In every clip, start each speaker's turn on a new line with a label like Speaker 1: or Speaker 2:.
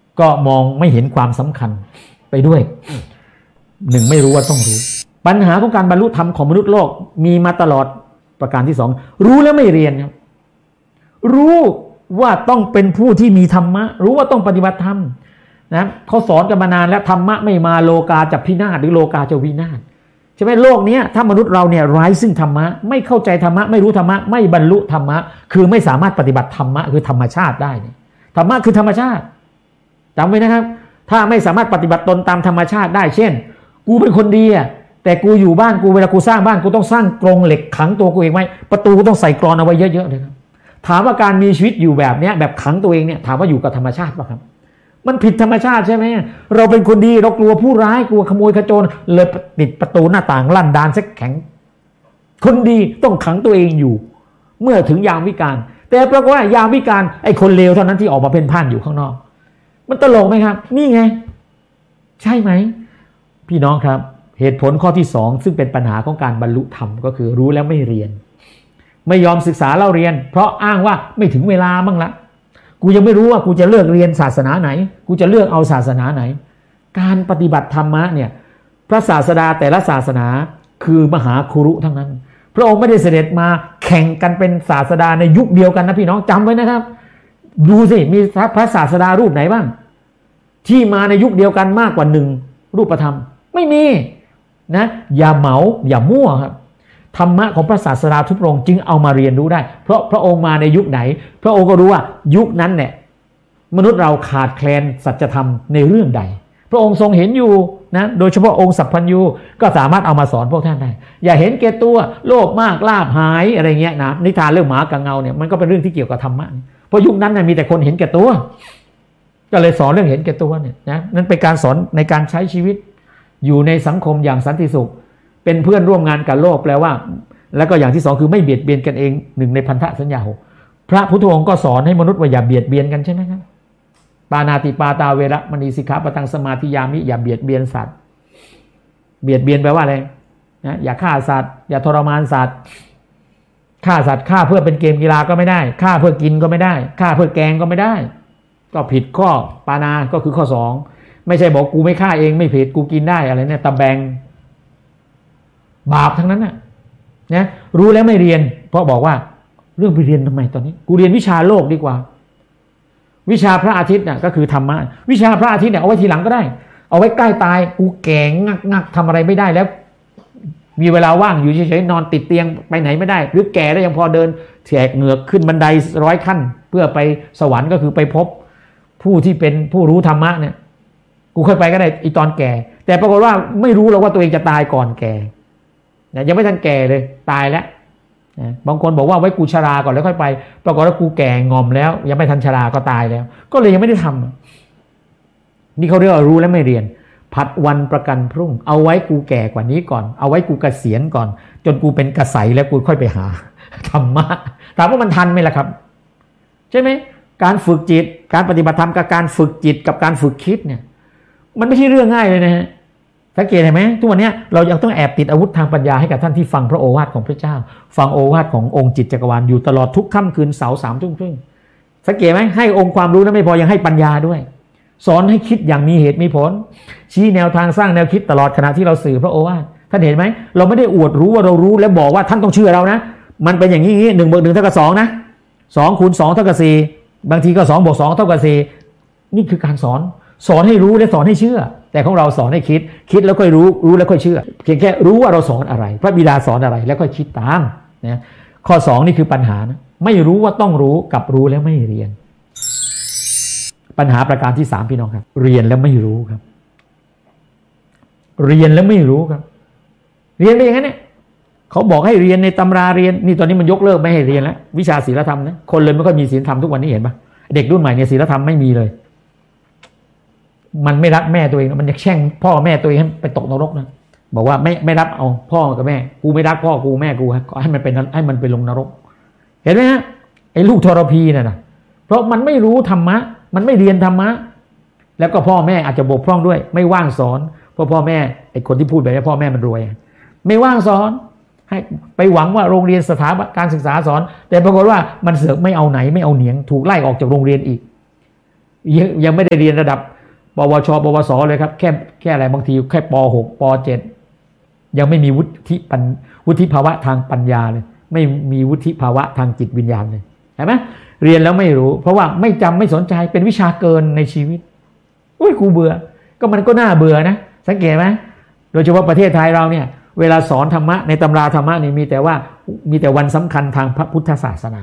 Speaker 1: ก็มองไม่เห็นความสำคัญไปด้วยหนึ่งไม่รู้ว่าต้องรู้ปัญหาของการบรรลุธรรมของมนุษย์โลกมีมาตลอดประการที่สองรู้แล้วไม่เรียนครับรู้ว่าต้องเป็นผู้ที่มีธรรมะรู้ว่าต้องปฏิบัติธรรมนะเขาสอนกันมานานแล้วธรรมะไม่มาโลกาจะพินาศหรือโลกาจะวินาศใช่ไหมโลกนี้ถ้ามนุษย์เราเนี่ยไร้ซึ่งธรรมะไม่เข้าใจธรรมะไม่รู้ธรรมะไม่บรรลุธรรมะคือไม่สามารถปฏิบัติธรรมะคือธรรมชาติได้เนี่ยธรรมะคือธรรมชาติจำไว้นะครับถ้าไม่สามารถปฏิบัติตนตามธรรมชาติได้เช่นกูเป็นคนดีอ่ะแต่กูอยู่บ้านกูเวลากูสร้างบ้านกูต้องสร้างกรงเหล็กขังตัวกูเองไว้ประตูกูต้องใส่กรอนเอาไว้เยอะๆเลยครับถามว่าการมีชีวิตอยู่แบบเนี้ยแบบขังตัวเองเนี่ยถามว่าอยู่กับธรรมชาติป่ะครับมันผิดธรรมชาติใช่ไหมเราเป็นคนดีเรากลัวผู้ร้ายกลัวขโมยขโจรเลยติดประตูหน้าต่างลั่นดานสักแข็งคนดีต้องขังตัวเองอยู่เมื่อถึงยามวิกาลแต่ปรากฏว่ายามวิกาลไอ้คนเลวเท่านั้นที่ออกมาเพ่นพ่านอยู่ข้างนอกมันตลกไหมครับนี่ไงใช่ไหมพี่น้องครับเหตุผลข้อที่สองซึ่งเป็นปัญหาของการบรรลุธรรมก็คือรู้แล้วไม่เรียนไม่ยอมศึกษาเล่าเรียนเพราะอ้างว่าไม่ถึงเวลาบ้างละกูยังไม่รู้ว่ากูจะเลือกเรียนศาสนาไหนกูจะเลือกเอาศาสนาไหนการปฏิบัติธรรมะเนี่ยพระศาสดาแต่ละศาสนาคือมหาคุรุทั้งนั้นพระองค์ไม่ได้เสด็จมาแข่งกันเป็นศาสดาในยุคเดียวกันนะพี่น้องจำไว้นะครับดูสิมีพระศาสดารูปไหนบ้างที่มาในยุคเดียวกันมากกว่าหนึ่งรูปธรรมไม่มีนะอย่าเหมาอย่ามั่วครับธรรมะของพระศาสดาทุกพระองค์จึงเอามาเรียนรู้ได้เพราะพระองค์มาในยุคไหนพระองค์ก็รู้ว่ายุคนั้นเนี่ยมนุษย์เราขาดแคลนสัจธรรมในเรื่องใดพระองค์ทรงเห็นอยู่นะโดยเฉพาะองค์สัพพัญญูก็สามารถเอามาสอนพวกท่านได้อย่าเห็นแก่ตัวโลภมากลาภหายอะไรเงี้ยนะนิทานเรื่องหมากับเงาเนี่ยมันก็เป็นเรื่องที่เกี่ยวกับธรรมะเพราะยุคนั้นมีแต่คนเห็นแก่ตัวก็เลยสอนเรื่องเห็นแก่ตัวเนี่ยนะนั่นเป็นการสอนในการใช้ชีวิตอยู่ในสังคมอย่างสันติสุขเป็นเพื่อนร่วมงานกับโลกแปลว่าแล้วก็อย่างที่สองคือไม่เบียดเบียนกันเองหนึ่งในพันธสัญญาพระพุทธองค์ก็สอนให้มนุษย์ว่าอย่าเบียดเบียนกันใช่ไหมครับปานาติปาตาเวระมณีสิกขาปตังสมาธิยามิอย่าเบียดเบียนสัตว์เบียดเบียนแปลว่าอะไรนะอย่าฆ่าสัตว์อย่าทรมานสัตว์ฆ่าสัตว์ฆ่าเพื่อเป็นเกมกีฬาก็ไม่ได้ฆ่าเพื่อกินก็ไม่ได้ฆ่าเพื่อแกงก็ไม่ได้ก็ผิดข้อปานาก็คือข้อสองไม่ใช่บอกกูไม่ฆ่าเองไม่ผิดกูกินได้อะไรเนี่ยตะแบงบาปทั้งนั้นนะรู้แล้วไม่เรียนเพราะบอกว่าเรื่องไปเรียนทำไมตอนนี้กูเรียนวิชาโลกดีกว่าวิชาพระอาทิตย์น่ะก็คือธรรมะวิชาพระอาทิตย์เนี่ยเอาไว้ทีหลังก็ได้เอาไว้ใกล้ตายกูแก่งักทำอะไรไม่ได้แล้วมีเวลาว่างอยู่เฉยๆนอนติดเตียงไปไหนไม่ได้หรือแก่แล้วยังพอเดินแฉกเหงือกขึ้นบันได100 ขั้นเพื่อไปสวรรค์ก็คือไปพบผู้ที่เป็นผู้รู้ธรรมะเนี่ยกูค่อยไปก็ได้อีตอนแก่แต่ปรากฏว่าไม่รู้หรอกว่าตัวเองจะตายก่อนแก่ยังไม่ทันแก่เลยตายแล้วบางคนบอกว่าไว้กูชราก่อนแล้วค่อยไปปรากฏว่ากูแก่งอมแล้วยังไม่ทันชราก็ตายแล้วก็เลยยังไม่ได้ทำนี่เขาเรียกว่ารู้แล้วไม่เรียนผัดวันประกันพรุ่งเอาไว้กูแก่กว่านี้ก่อนเอาไว้กูเกษียณก่อนจนกูเป็นกระใสแล้วกูค่อยไปหาธรรมะถามว่ามันทันไหมล่ะครับใช่ไหมการฝึกจิตการปฏิบัติธรรมกับการฝึกจิตกับการฝึกคิดเนี่ยมันไม่ใช่เรื่องง่ายเลยนะฮะสังเกตเห็นไหมทุกวันนี้เรายังต้องแอบติดอาวุธทางปัญญาให้กับท่านที่ฟังพระโอวาทของพระเจ้าฟังโอวาทขององค์จิตจักรวาลอยู่ตลอดทุกค่ำคืนเสาร์ 3 ทุ่มครึ่งสังเกตไหมให้องค์ความรู้นั้นไม่พอยังให้ปัญญาด้วยสอนให้คิดอย่างมีเหตุมีผลชี้แนวทางสร้างแนวคิดตลอดขณะที่เราสื่อพระโอวาทท่านเห็นไหมเราไม่ได้อวดรู้ว่าเรารู้แล้วบอกว่าท่านต้องเชื่อเรานะมันเป็นอย่างนี้1 บวก 1 เท่ากับ 2นะ2 คูณ 2 เท่ากับ 4บางทีก็2 บวก 2 เท่ากับ 4นี่คือการสอนให้รู้และสอนให้เชื่อแต่ของเราสอนให้คิดแล้วค่อยรู้แล้วค่อยเชื่อเพียงแค่รู้ว่าเราสอนอะไรพระบิดาสอนอะไรแล้วค่อยคิดตามนะข้อ2นี่คือปัญหานะไม่รู้ว่าต้องรู้กับรู้แล้วไม่เรียนปัญหาประการที่3พี่น้องครับเรียนแล้วไม่รู้ครับเรียนแล้วไม่รู้ครับเรียนไปอย่างนั้นเนี่ยเขาบอกให้เรียนในตำราเรียนนี่ตอนนี้มันยกเลิกไม่ให้เรียนแล้ววิชาศีลธรรมนะคนเลยไม่ค่อยมีศีลธรรมทุกวันนี้เห็นปะเด็กรุ่นใหม่เนี่ยศีลธรรมไม่มีเลยมันไม่รักแม่ตัวเองมันจะแช่งพ่อแม่ตัวเองให้ไปตกนรกนะบอกว่าไม่รับเอาพ่อกับแม่กูไม่รักพ่อกูแม่กูให้มันไปลงนรกเห็นไหมฮะไอ้ลูกทรพีน่ะนะเพราะมันไม่รู้ธรรมะมันไม่เรียนธรรมะแล้วก็พ่อแม่อาจจะบกพร่องด้วยไม่ว่างสอนเพราะพ่อแม่ไอ้คนที่พูดแบบนี้พ่อแม่มันรวยไม่ว่างสอนให้ไปหวังว่าโรงเรียนสถาบันการศึกษาสอนแต่ปรากฏว่ามันเสือกไม่เอาไหนไม่เอาเหนียงถูกไล่ออกจากโรงเรียนอีกยังไม่ได้เรียนระดับปวชปวสเลยครับแค่อะไรบางทีแค่ป.6 ป.7 ยังไม่มีวุฒิภาวะทางปัญญาเลยไม่มีวุฒิภาวะทางจิตวิญญาณเลยเห็นไหมเรียนแล้วไม่รู้เพราะว่าไม่จำไม่สนใจเป็นวิชาเกินในชีวิตอุ้ยกูเบื่อก็มันก็น่าเบื่อนะสังเกตไหมโดยเฉพาะประเทศไทยเราเนี่ยเวลาสอนธรรมะในตำราธรรมะนี่มีแต่วันสำคัญทางพระพุทธศาสนา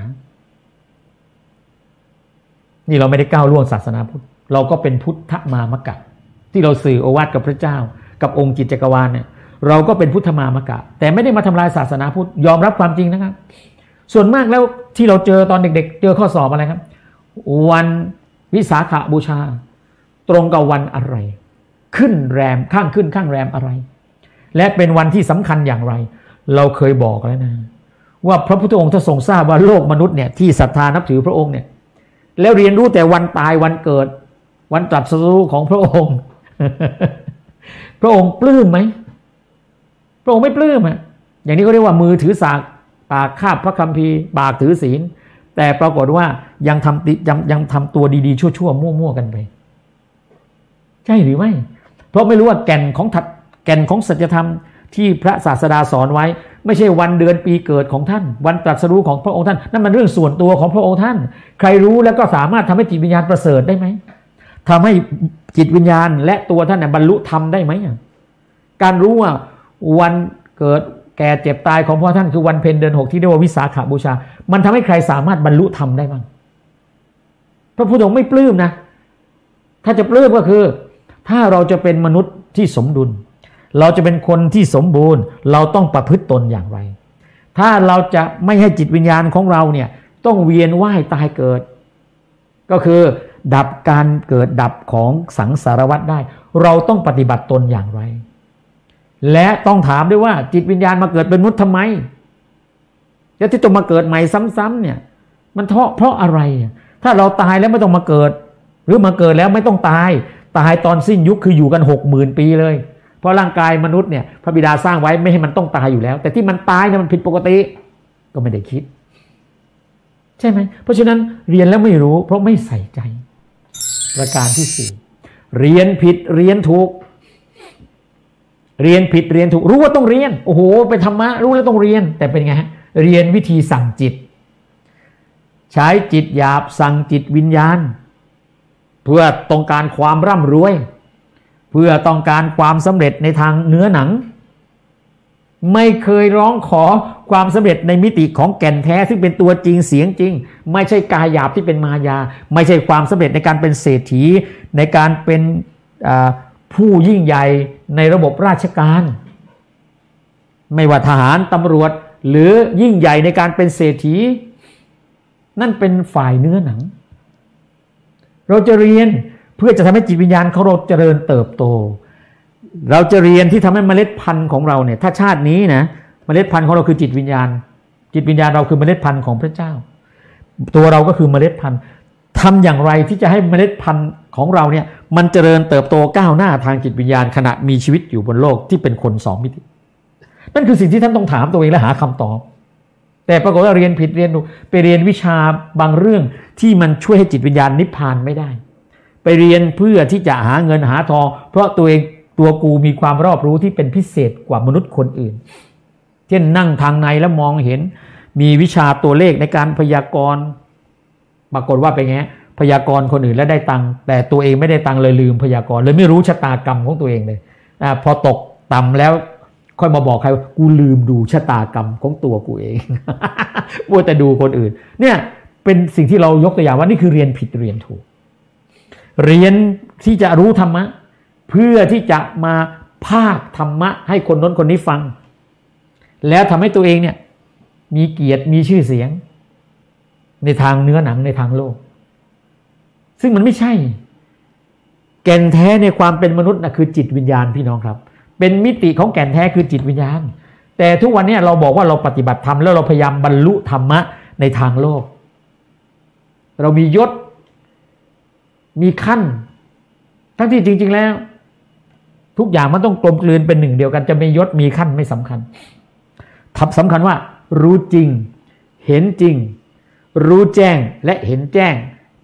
Speaker 1: นี่เราไม่ได้ก้าวล่วงศาสนาพุทธเราก็เป็นพุทธมามกะที่เราสื่อโอวาทกับพระเจ้ากับองค์จิตจักรวาลเนี่ยเราก็เป็นพุทธมามกะแต่ไม่ได้มาทำลายศาสนาพุทธยอมรับความจริงนะครับส่วนมากแล้วที่เราเจอตอนเด็กๆเจอข้อสอบอะไรครับวันวิสาขบูชาตรงกับวันอะไรขึ้นแรมข้างขึ้นข้างแรมอะไรและเป็นวันที่สำคัญอย่างไรเราเคยบอกแล้วนะว่าพระพุทธองค์ท่านทรงทราบว่าโลกมนุษย์เนี่ยที่ศรัทธานับถือพระองค์เนี่ยแล้วเรียนรู้แต่วันตายวันเกิดวันตรัสรู้ของพระองค์ พระองค์ปลื้มไหมพระองค์ไม่ปลื้มอ่ะอย่างนี้ก็เรียกว่ามือถือสากปากคาบพระคัมภีร์ปากถือศีลแต่ปรากฏว่ายังทำตัวดีๆชั่วๆมั่วๆกันไปใช่หรือไม่เพราะไม่รู้ว่าแก่นของสัจธรรมที่พระศาสดาสอนไว้ไม่ใช่วันเดือนปีเกิดของท่านวันตรัสรู้ของพระองค์ท่านนั่นมันเรื่องส่วนตัวของพระองค์ท่านใครรู้แล้วก็สามารถทำให้จิตวิญญาณประเสริฐได้ไหมทำให้จิตวิญญาณและตัวท่านบรรลุธรรมได้ไหมการรู้ว่าวันเกิดแก่เจ็บตายของพ่อท่านคือวันเพ็ญเดือน 6ที่เรียกว่าวิสาขบูชามันทำให้ใครสามารถบรรลุธรรมได้บ้างพระพุทธองค์ไม่ปลื้มนะถ้าจะปลื้มก็คือถ้าเราจะเป็นมนุษย์ที่สมดุลเราจะเป็นคนที่สมบูรณ์เราต้องประพฤติตนอย่างไรถ้าเราจะไม่ให้จิตวิญญาณของเราเนี่ยต้องเวียนว่ายตายเกิดก็คือดับการเกิดดับของสังสารวัฏได้เราต้องปฏิบัติตนอย่างไรและต้องถามด้วยว่าจิตวิญญาณมาเกิดเป็นมนุษย์ทำไมแล้วที่ต้องมาเกิดใหม่ซ้ำๆเนี่ยมันเพราะอะไรถ้าเราตายแล้วไม่ต้องมาเกิดหรือมาเกิดแล้วไม่ต้องตายตอนสิ้นยุคคืออยู่กัน 60,000 ปีเลยเพราะร่างกายมนุษย์เนี่ยพระบิดาสร้างไว้ไม่ให้มันต้องตายอยู่แล้วแต่ที่มันตายเนี่ยมันผิดปกติก็ไม่ได้คิดใช่ไหมเพราะฉะนั้นเรียนแล้วไม่รู้เพราะไม่ใส่ใจประการที่4เรียนผิดเรียนถูกเรียนผิดเรียนถูกรู้ว่าต้องเรียนโอ้โหเป็นธรรมะรู้แล้วต้องเรียนแต่เป็นไงฮะเรียนวิธีสั่งจิตใช้จิตหยาบสั่งจิตวิญญาณเพื่อต้องการความร่ำรวยเพื่อต้องการความสำเร็จในทางเนื้อหนังไม่เคยร้องขอความสำเร็จในมิติของแก่นแท้ซึ่งเป็นตัวจริงเสียงจริงไม่ใช่กายหยาบที่เป็นมายาไม่ใช่ความสำเร็จในการเป็นเศรษฐีในการเป็นผู้ยิ่งใหญ่ในระบบราชการไม่ว่าทหารตำรวจหรือยิ่งใหญ่ในการเป็นเศรษฐีนั่นเป็นฝ่ายเนื้อหนังเราจะเรียนเพื่อจะทำให้จิตวิญญาณของเราเจริญเติบโตเราจะเรียนที่ทำให้เมล็ดพันธุ์ของเราเนี่ยถ้าชาตินี้นะเมล็ดพันธุ์ของเราคือจิตวิญญาณเราคือเมล็ดพันธุ์ของพระเจ้าตัวเราก็คือเมล็ดพันธุ์ทำอย่างไรที่จะให้เมล็ดพันธุ์ของเราเนี่ยมันเจริญเติบโตก้าวหน้าทางจิตวิญญาณขณะมีชีวิตอยู่บนโลกที่เป็นคน2 มิตินั่นคือสิ่งที่ท่านต้องถามตัวเองและหาคำตอบแต่ปรากฏว่าเรียนผิดเรียนถูกไปเรียนวิชาบางเรื่องที่มันช่วยให้จิตวิญญาณนิพพานไม่ได้ไปเรียนเพื่อที่จะหาเงินหาทองเพราะตัวกูมีความรอบรู้ที่เป็นพิเศษกว่ามนุษย์คนอื่นเช่นนั่งทางในแล้วมองเห็นมีวิชาตัวเลขในการพยากรณ์ปรากฏว่าเป็นไงพยากรณ์คนอื่นแล้วได้ตังค์แต่ตัวเองไม่ได้ตังค์เลยลืมพยากรณ์เลยไม่รู้ชะตากรรมของตัวเองเลยพอตกต่ำแล้วค่อยมาบอกใครว่ากูลืมดูชะตากรรมของตัวกูเองมัวแต่ดูคนอื่นเนี่ยเป็นสิ่งที่เรายกตัวอย่างว่านี่คือเรียนผิดเรียนถูกเรียนที่จะรู้ธรรมะเพื่อที่จะมาภาคธรรมะให้คนน้นคนนี้ฟังแล้วทำให้ตัวเองเนี่ยมีเกียรติมีชื่อเสียงในทางเนื้อหนังในทางโลกซึ่งมันไม่ใช่แก่นแท้ในความเป็นมนุษย์นะคือจิตวิญญาณพี่น้องครับเป็นมิติของแก่นแท้คือจิตวิญญาณแต่ทุกวันนี้เราบอกว่าเราปฏิบัติธรรมแล้วเราพยายามบรรลุธรรมะในทางโลกเรามียศมีขั้นทั้งที่จริงๆแล้วทุกอย่างมันต้องกลมกลืนเป็นหนึ่งเดียวกันจะมียศมีขั้นไม่สำคัญสำคัญว่ารู้จริงเห็นจริงรู้แจ้งและเห็นแจ้ง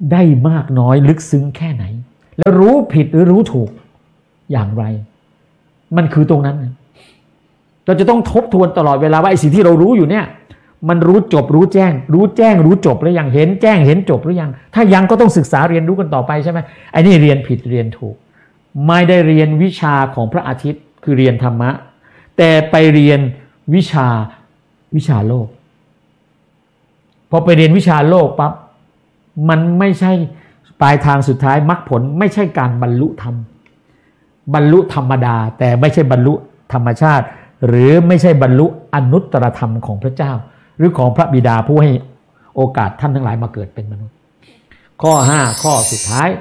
Speaker 1: ได้มากน้อยลึกซึ้งแค่ไหนแล้วรู้ผิดหรือรู้ถูกอย่างไรมันคือตรงนั้นเราจะต้องทบทวนตลอดเวลาว่าไอ้สิ่งที่เรารู้อยู่เนี่ยมันรู้จบรู้แจ้งรู้จบหรือยังเห็นแจ้งเห็นจบหรือยังถ้ายังก็ต้องศึกษาเรียนรู้กันต่อไปใช่ไหมไอ้นี่เรียนผิดเรียนถูกไม่ได้เรียนวิชาของพระอาทิตย์คือเรียนธรรมะแต่ไปเรียนวิชาโลกพอไปเรียนวิชาโลกปั๊บมันไม่ใช่ปลายทางสุดท้ายมรรคผลไม่ใช่การบรรลุธรรมบรรลุธรรมดาแต่ไม่ใช่บรรลุธรรมชาติหรือไม่ใช่บรรลุอนุตตรธรรมของพระเจ้าหรือของพระบิดาผู้ให้โอกาสท่านทั้งหลายมาเกิดเป็นมนุษย์ข้อ5ข้อสุดท้าย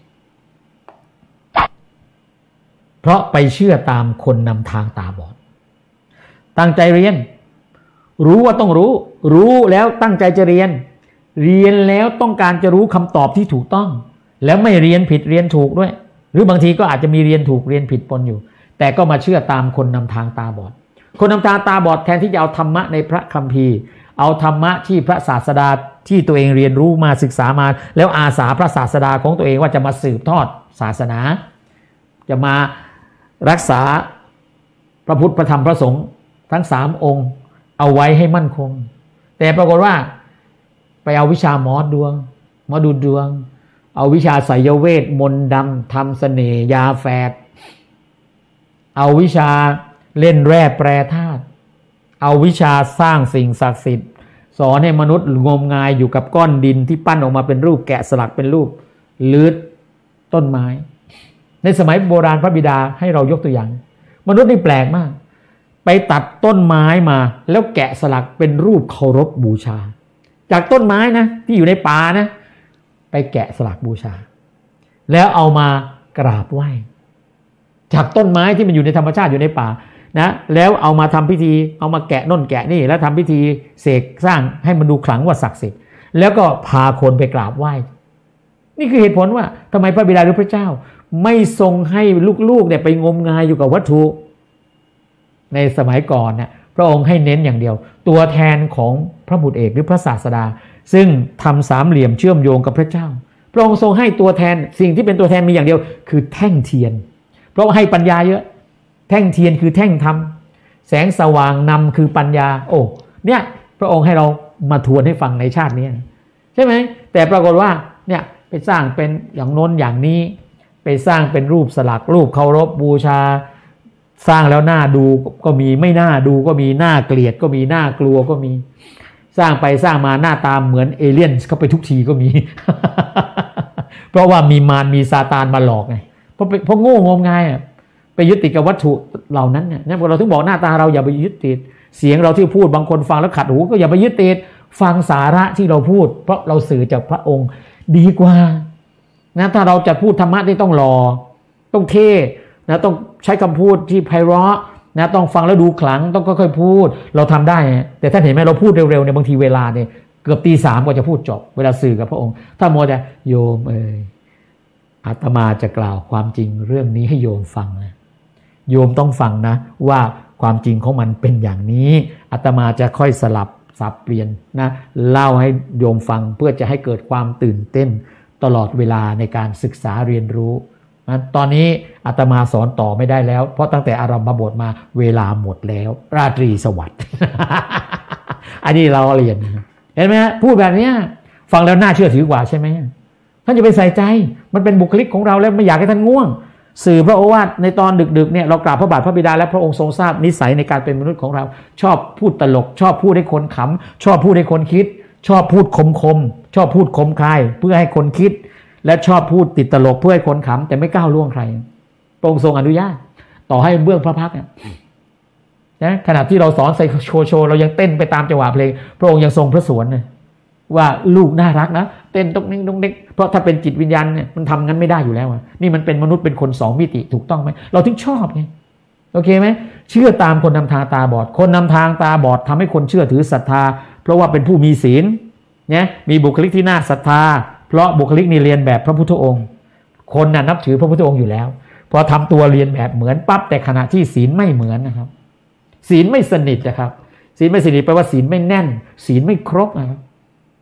Speaker 1: เพราะไปเชื่อตามคนนำทางตาบอดตั้งใจเรียนรู้ว่าต้องรู้แล้วตั้งใจจะเรียนแล้วต้องการจะรู้คำตอบที่ถูกต้องแล้วไม่เรียนผิดเรียนถูกด้วยหรือบางทีก็อาจจะมีเรียนถูกเรียนผิดปนอยู่แต่ก็มาเชื่อตามคนนำทางตาบอดคนนำทางตาบอดแทนที่จะเอาธรรมะในพระคัมภีร์เอาธรรมะที่พระศาสดาที่ตัวเองเรียนรู้มาศึกษามาแล้วอาสาพระศาสดาของตัวเองว่าจะมาสืบทอดศาสนาจะมารักษาพระพุทธพระธรรมพระสงฆ์ทั้ง3องค์เอาไว้ให้มั่นคงแต่ปรากฏว่าไปเอาวิชาหมอดูดวงเอาวิชาไสยเวทมนต์ดำทำเสน่ห์ยาแฝดเอาวิชาเล่นแร่แปรธาตุเอาวิชาสร้างสิ่งศักดิ์สิทธิ์สอนให้มนุษย์งมงายอยู่กับก้อนดินที่ปั้นออกมาเป็นรูปแกะสลักเป็นรูปลืดต้นไม้ในสมัยโบราณพระบิดาให้เรายกตัวอย่างมนุษย์นี่แปลกมากไปตัดต้นไม้มาแล้วแกะสลักเป็นรูปเคารพบูชาจากต้นไม้นะที่อยู่ในป่านะไปแกะสลักบูชาแล้วเอามากราบไหว้จากต้นไม้ที่มันอยู่ในธรรมชาติอยู่ในป่านะแล้วเอามาทำพิธีเอามาแกะน่นแกะนี่แล้วทำพิธีเสกสร้างให้มันดูขลังว่าศักดิ์สิทธิ์แล้วก็พาคนไปกราบไหว้นี่คือเหตุผลว่าทำไมพระบิดาหรือพระเจ้าไม่ทรงให้ลูกๆเนี่ยไปงมงายอยู่กับวัตถุในสมัยก่อนเนี่ยพระองค์ให้เน้นอย่างเดียวตัวแทนของพระบุตรเอกหรือพระศาสดาซึ่งทำสามเหลี่ยมเชื่อมโยงกับพระเจ้าพระองค์ทรงให้ตัวแทนสิ่งที่เป็นตัวแทนมีอย่างเดียวคือแท่งเทียนเพราะให้ปัญญาเยอะแท่งเทียนคือแท่งธรรมแสงสว่างนำคือปัญญาโอ้เนี่ยพระองค์ให้เรามาทวนให้ฟังในชาตินี้ใช่ไหมแต่ปรากฏว่าเนี่ยไปสร้างเป็นอย่างโน้นอย่างนี้ไปสร้างเป็นรูปสลักรูปเคารพบูชาสร้างแล้วน่าดูก็มีไม่น่าดูก็มีน่าเกลียดก็มีน่ากลัวก็มีสร้างไปสร้างมาหน้าตาเหมือนเอเลี่ยนเข้าไปทุกทีก็มี เพราะว่ามีมารมีซาตานมาหลอกไงเพราะโง่งมงายอ่ะไปยึดติดกับวัตถุเหล่านั้นเนี่ยเราถึงบอกหน้าตาเราอย่าไปยึดติดเสียงเราที่พูดบางคนฟังแล้วขัดหูก็อย่าไปยึดติดฟังสาระที่เราพูดเพราะเราสื่อจากพระองค์ดีกว่านะถ้าเราจะพูดธรรมะที่ต้องหล่อต้องเท่นะต้องใช้คำพูดที่ไพเราะนะต้องฟังแล้วดูขลังต้องค่อยๆพูดเราทำได้แต่ท่านเห็นไหมเราพูดเร็วๆเนี่ยบางทีเวลาเนี่ยเกือบตี 3กว่าจะพูดจบเวลาสื่อกับพระองค์ถ้ามัวแต่โยมอาตมาจะกล่าวความจริงเรื่องนี้ให้โยมฟังนะโยมต้องฟังนะว่าความจริงของมันเป็นอย่างนี้อาตมาจะค่อยสลับสับเปลี่ยนนะเล่าให้โยมฟังเพื่อจะให้เกิดความตื่นเต้นตลอดเวลาในการศึกษาเรียนรู้นะตอนนี้อาตมาสอนต่อไม่ได้แล้วเพราะตั้งแต่อารัมภบทมาเวลาหมดแล้วราตรีสวัสดิ์ อันนี้เราเรียนเห็นไหมพูดแบบนี้ฟังแล้วน่าเชื่อถือกว่าใช่ไหมท่านจะไปใส่ใจมันเป็นบุคลิกของเราแล้วไม่อยากให้ท่านง่วงสื่อพระโอวาทในตอนดึกๆเนี่ยเรากราบพระบาทพระบิดาและพระองค์ทรงทราบนิสัยในการเป็นมนุษย์ของเราชอบพูดตลกชอบพูดให้คนขำชอบพูดให้คนคิดชอบพูดคมชอบพูดคมคายเพื่อให้คนคิดและชอบพูดติดตลกเพื่อให้คนขำแต่ไม่ก้าวล่วงใครพระองค์ทรงอนุญาตต่อให้เบื้องพระพักตร์นะขณะที่เราสอนใส่โชว์เรายังเต้นไปตามจังหวะเพลงพระองค์ยังทรงพระสวนเลยว่าลูกน่ารักนะเต้นตกนิ่งตกเด็กเพราะถ้าเป็นจิตวิญญาณเนี่ยมันทำงั้นไม่ได้อยู่แล้วนี่มันเป็นมนุษย์เป็นคน2มิติถูกต้องไหมเราถึงชอบไงโอเคไหมเชื่อตามคนนำทางตาบอดคนนำทางตาบอดทำให้คนเชื่อถือศรัทธาเพราะว่าเป็นผู้มีศีลเนี่ยมีบุคลิกที่น่าศรัทธาเพราะบุคลิกนี่เรียนแบบพระพุทธองค์คนน่ะนับถือพระพุทธองค์อยู่แล้วพอทำตัวเรียนแบบเหมือนปั๊บแต่ขณะที่ศีลไม่เหมือนนะครับศีลไม่สนิทนะครับศีลไม่สนิทแปลว่าศีลไม่แน่นศีลไม่ครบนะครับ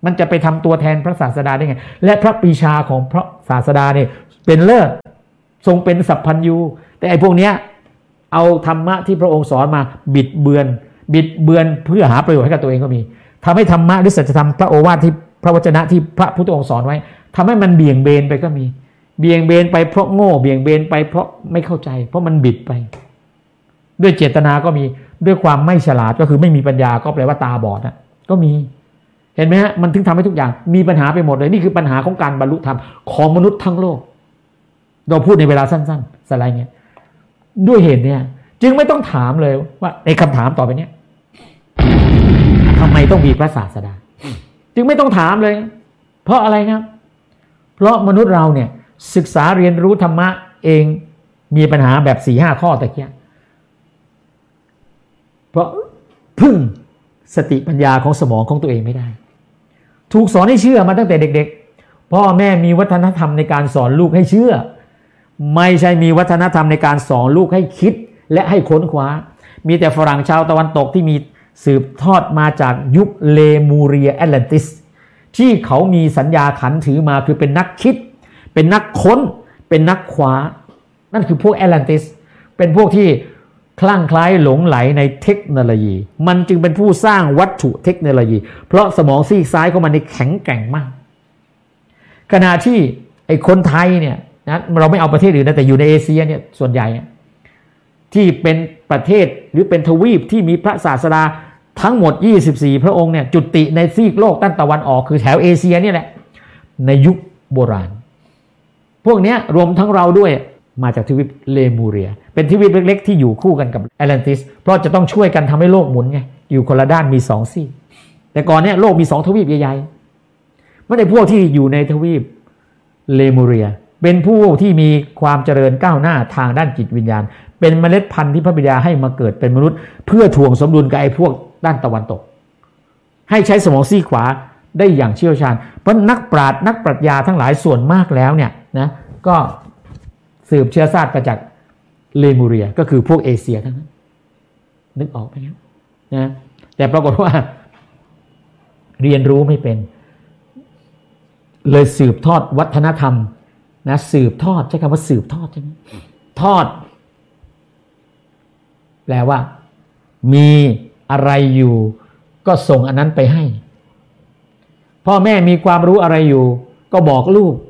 Speaker 1: มันจะไปทำตัวแทนพระศาสดาได้ไงและพระปรีชาของพระศาสดาเนี่ยเป็นเลิศทรงเป็นสัพพัญญูแต่ไอ้พวกเนี้ยเอาธรรมะที่พระองค์สอนมาบิดเบือนเพื่อหาประโยชน์ให้กับตัวเองก็มีทำให้ธรรมะหรือสัจธรรมพระโอวาทที่พระวจนะที่พระพุทธองค์สอนไว้ทำให้มันเบี่ยงเบนไปก็มีเบี่ยงเบนไปเพราะโง่เบี่ยงเบนไปเพราะไม่เข้าใจเพราะมันบิดไปด้วยเจตนาก็มีด้วยความไม่ฉลาดก็คือไม่มีปัญญาก็แปลว่าตาบอดนะก็มีเห็นไหมฮะมันถึงทำให้ทุกอย่างมีปัญหาไปหมดเลยนี่คือปัญหาของการบรรลุธรรมของมนุษย์ทั้งโลกเราพูดในเวลาสั้นๆสไลด์เงี้ยด้วยเหตุเนี่ยจึงไม่ต้องถามเลยว่าในคำถามต่อไปเนี้ยทำไมต้องมีพระศาสดาจึงไม่ต้องถามเลยเพราะอะไรครับเพราะมนุษย์เราเนี่ยศึกษาเรียนรู้ธรรมะเองมีปัญหาแบบ 4-5 ข้อตะเกียเพราะพึ่งสติปัญญาของสมองของตัวเองไม่ได้ถูกสอนให้เชื่อมาตั้งแต่เด็กๆพ่อแม่มีวัฒนธรรมในการสอนลูกให้เชื่อไม่ใช่มีวัฒนธรรมในการสอนลูกให้คิดและให้ค้นคว้ามีแต่ฝรั่งชาวตะวันตกที่มีสืบทอดมาจากยุคเลมูเรียแอตแลนติสที่เขามีสัญญาขันถือมาคือเป็นนักคิดเป็นนักค้นเป็นนักคว้านั่นคือพวกแอตแลนติสเป็นพวกที่คลั่งไคล้หลงไหลในเทคโนโลยีมันจึงเป็นผู้สร้างวัตถุเทคโนโลยีเพราะสมองซีกซ้ายของมันนี่แข็งแกร่งมากขณะที่ไอ้คนไทยเนี่ยนะเราไม่เอาประเทศอื่นนะแต่อยู่ในเอเชียเนี่ยส่วนใหญ่ที่เป็นประเทศหรือเป็นทวีปที่มีพระศาสดาทั้งหมด24พระองค์เนี่ยจุติในซีกโลกด้านตะวันออกคือแถวเอเชียเนี่ยแหละในยุคโบราณพวกนี้รวมทั้งเราด้วยมาจากทวีปเลมูเรียเป็นทวีปเล็กๆที่อยู่คู่กันกับแอตแลนติสเพราะจะต้องช่วยกันทำให้โลกหมุนไงอยู่คนละด้านมี2ซีกแต่ก่อนเนี่ยโลกมี2ทวีปใหญ่ๆไม่ได้พวกที่อยู่ในทวีปเลมูเรียเป็นผู้ที่มีความเจริญก้าวหน้าทางด้านจิตวิญญาณเป็นเมล็ดพันธุ์ที่พระบิดาให้มาเกิดเป็นมนุษย์เพื่อถ่วงสมดุลกับไอ้พวกด้านตะวันตกให้ใช้สมองซีกขวาได้อย่างเชี่ยวชาญเพราะนักปราชญ์นักปรัชญาทั้งหลายส่วนมากแล้วเนี่ยนะก็สืบเชื้อชาติมาจากเลมูเรียก็คือพวกเอเชียทั้งนั้นนึกออกไหมครับนะแต่ปรากฏว่าเรียนรู้ไม่เป็นเลยสืบทอดวัฒนธรรมนะสืบทอดใช้คำว่าสืบทอดใช่ไหมทอดแปลว่ามีอะไรอยู่ก็ส่งอันนั้นไปให้พ่อแม่มีความรู้อะไรอยู่ก็บอกลูก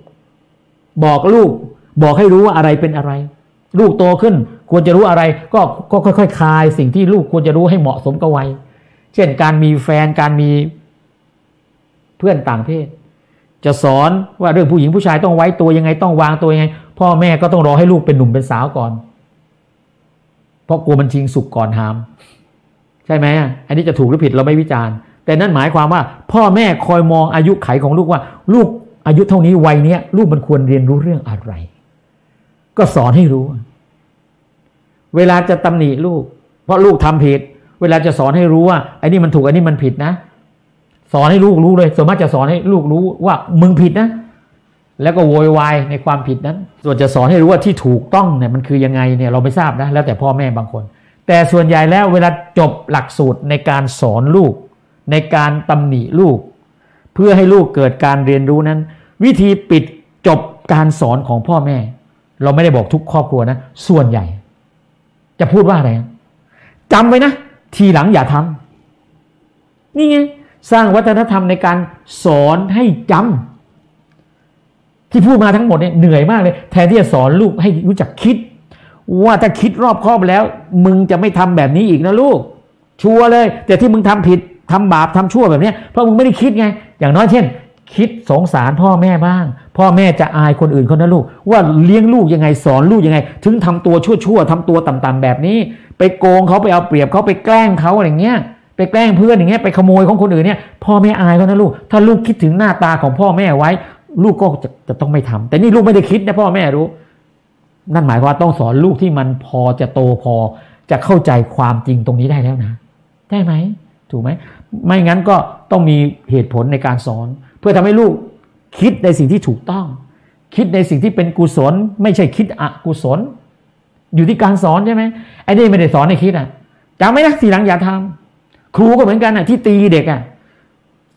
Speaker 1: บอกให้รู้ว่าอะไรเป็นอะไรลูกโตขึ้นควรจะรู้อะไรก็ค่อยๆคลายสิ่งที่ลูกควรจะรู้ให้เหมาะสมกับวัยเช่นการมีแฟนการมีเพื่อนต่างเพศจะสอนว่าเรื่องผู้หญิงผู้ชายต้องไว้ตัวยังไงต้องวางตัวยังไงพ่อแม่ก็ต้องรอให้ลูกเป็นหนุ่มเป็นสาวก่อนเพราะกลัวมันชิงสุกก่อนหามใช่ไหมอันนี้จะถูกหรือผิดเราไม่วิจารณ์แต่นั่นหมายความว่าพ่อแม่คอยมองอายุไขของลูกว่าลูกอายุเท่านี้วัยเนี้ยลูกมันควรเรียนรู้เรื่องอะไรก็สอนให้รู้เวลาจะตำหนิลูกเพราะลูกทำผิดเวลาจะสอนให้รู้ว่าไอ้นี่มันถูกไอ้นี่มันผิดนะสอนให้ลูกรู้เลยส่วนมากจะสอนให้ลูกรู้ว่ามึงผิดนะแล้วก็โวยวายในความผิดนั้นส่วนจะสอนให้รู้ว่าที่ถูกต้องเนี่ยมันคือยังไงเนี่ยเราไม่ทราบนะแล้วแต่พ่อแม่บางคนแต่ส่วนใหญ่แล้วเวลาจบหลักสูตรในการสอนลูกในการตำหนิลูกเพื่อให้ลูกเกิดการเรียนรู้นั้นวิธีปิดจบการสอนของพ่อแม่เราไม่ได้บอกทุกครอบครัวนะส่วนใหญ่จะพูดว่าอะไรจำไว้นะทีหลังอย่าทำนี่ไงสร้างวัฒนธรรมในการสอนให้จำที่พูดมาทั้งหมดเนี่ยเหนื่อยมากเลยแทนที่จะสอนลูกให้รู้จักคิดว่าถ้าคิดรอบคอบแล้วมึงจะไม่ทำแบบนี้อีกนะลูกชัวร์เลยแต่ที่มึงทำผิดทำบาปทำชั่วแบบนี้เพราะมึงไม่ได้คิดไงอย่างน้อยเช่นคิดสงสารพ่อแม่บ้างพ่อแม่จะอายคนอื่นเขานะลูกว่าเลี้ยงลูกยังไงสอนลูกยังไงถึงทำตัวชั่วทำตัวต่ำๆแบบนี้ไปโกงเขาไปเอาเปรียบเขาไปแกล้งเขาอะไรเงี้ยไปแกล้งเพื่อนอย่างเงี้ยไปขโมยของคนอื่นเนี่ยพ่อแม่อายเขานะลูกถ้าลูกคิดถึงหน้าตาของพ่อแม่ไว้ลูกก็จะต้องไม่ทำแต่นี่ลูกไม่ได้คิดนะพ่อแม่รู้นั่นหมายความว่าต้องสอนลูกที่มันพอจะโตพอจะเข้าใจความจริงตรงนี้ได้แล้วนะได้ไหมถูกไหมไม่งั้นก็ต้องมีเหตุผลในการสอนเพื่อทำให้ลูกคิดในสิ่งที่ถูกต้องคิดในสิ่งที่เป็นกุศลไม่ใช่คิดอกุศลอยู่ที่การสอนใช่ไหมไอ้นี่ไม่ได้สอนให้คิดจำไว้นะทีหลังอย่าทำครูก็เหมือนกันที่ตีเด็ก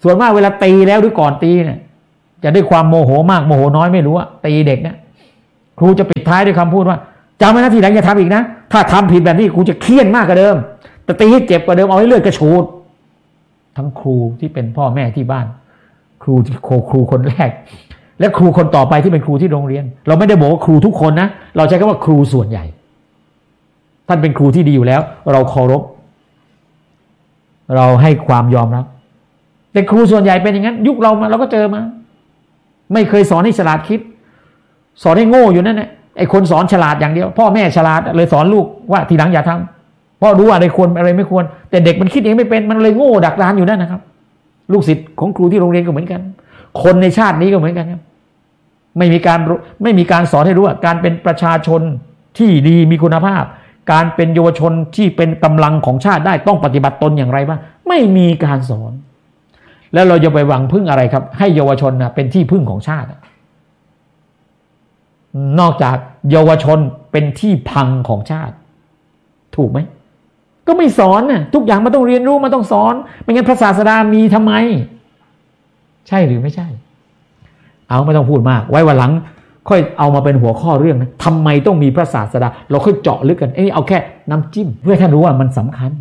Speaker 1: ส่วนมากเวลาตีแล้วหรือก่อนตีเนี่ยจะด้วยความโมโหมากโมโหน้อยไม่รู้อะตีเด็กเนี่ยครูจะปิดท้ายด้วยคำพูดว่าจำไว้นะทีหลังอย่าทำอีกนะถ้าทำผิดแบบนี้ครูจะเคี่ยนมากกว่าเดิมแต่ตีให้เจ็บกว่าเดิมเอาให้เลือดกระฉูดทั้งครูที่เป็นพ่อแม่ที่บ้านครูที่ครูคนแรกและครูคนต่อไปที่เป็นครูที่โรงเรียนเราไม่ได้บอกว่าครูทุกคนนะเราใช้คำว่าครูส่วนใหญ่ท่านเป็นครูที่ดีอยู่แล้วเราเคารพเราให้ความยอมรับแต่ครูส่วนใหญ่เป็นอย่างนั้นยุคเรามาเราก็เจอมาไม่เคยสอนให้ฉลาดคิดสอนให้โง่อยู่นั่นแหละไอ้คนสอนฉลาดอย่างเดียวพ่อแม่ฉลาดเลยสอนลูกว่าทีหลังอย่าทำเพราะรู้อะไรควรอะไรไม่ควรแต่เด็กมันคิดเองไม่เป็นมันเลยโง่ดักดานอยู่นั่นนะครับลูกศิษย์ของครูที่โรงเรียนก็เหมือนกันคนในชาตินี้ก็เหมือนกันครับไม่มีการสอนให้รู้ว่าการเป็นประชาชนที่ดีมีคุณภาพการเป็นเยาวชนที่เป็นกำลังของชาติได้ต้องปฏิบัติตนอย่างไรบ้างไม่มีการสอนแล้วเราจะไปหวังพึ่งอะไรครับให้เยาวชนนะเป็นที่พึ่งของชาตินอกจากเยาวชนเป็นที่พังของชาติถูกไหมก็ไม่สอนน่ะทุกอย่างมันต้องเรียนรู้มันต้องสอนไม่งั้นพระศาสดามีทำไมใช่หรือไม่ใช่เอาไม่ต้องพูดมากไว้วันหลังค่อยเอามาเป็นหัวข้อเรื่องนะทำไมต้องมีพระศาสดาเราค่อยเจาะลึกกันเอาแค่น้ำจิ้มเพื่อให้ท่านรู้ว่ามันสำคัญ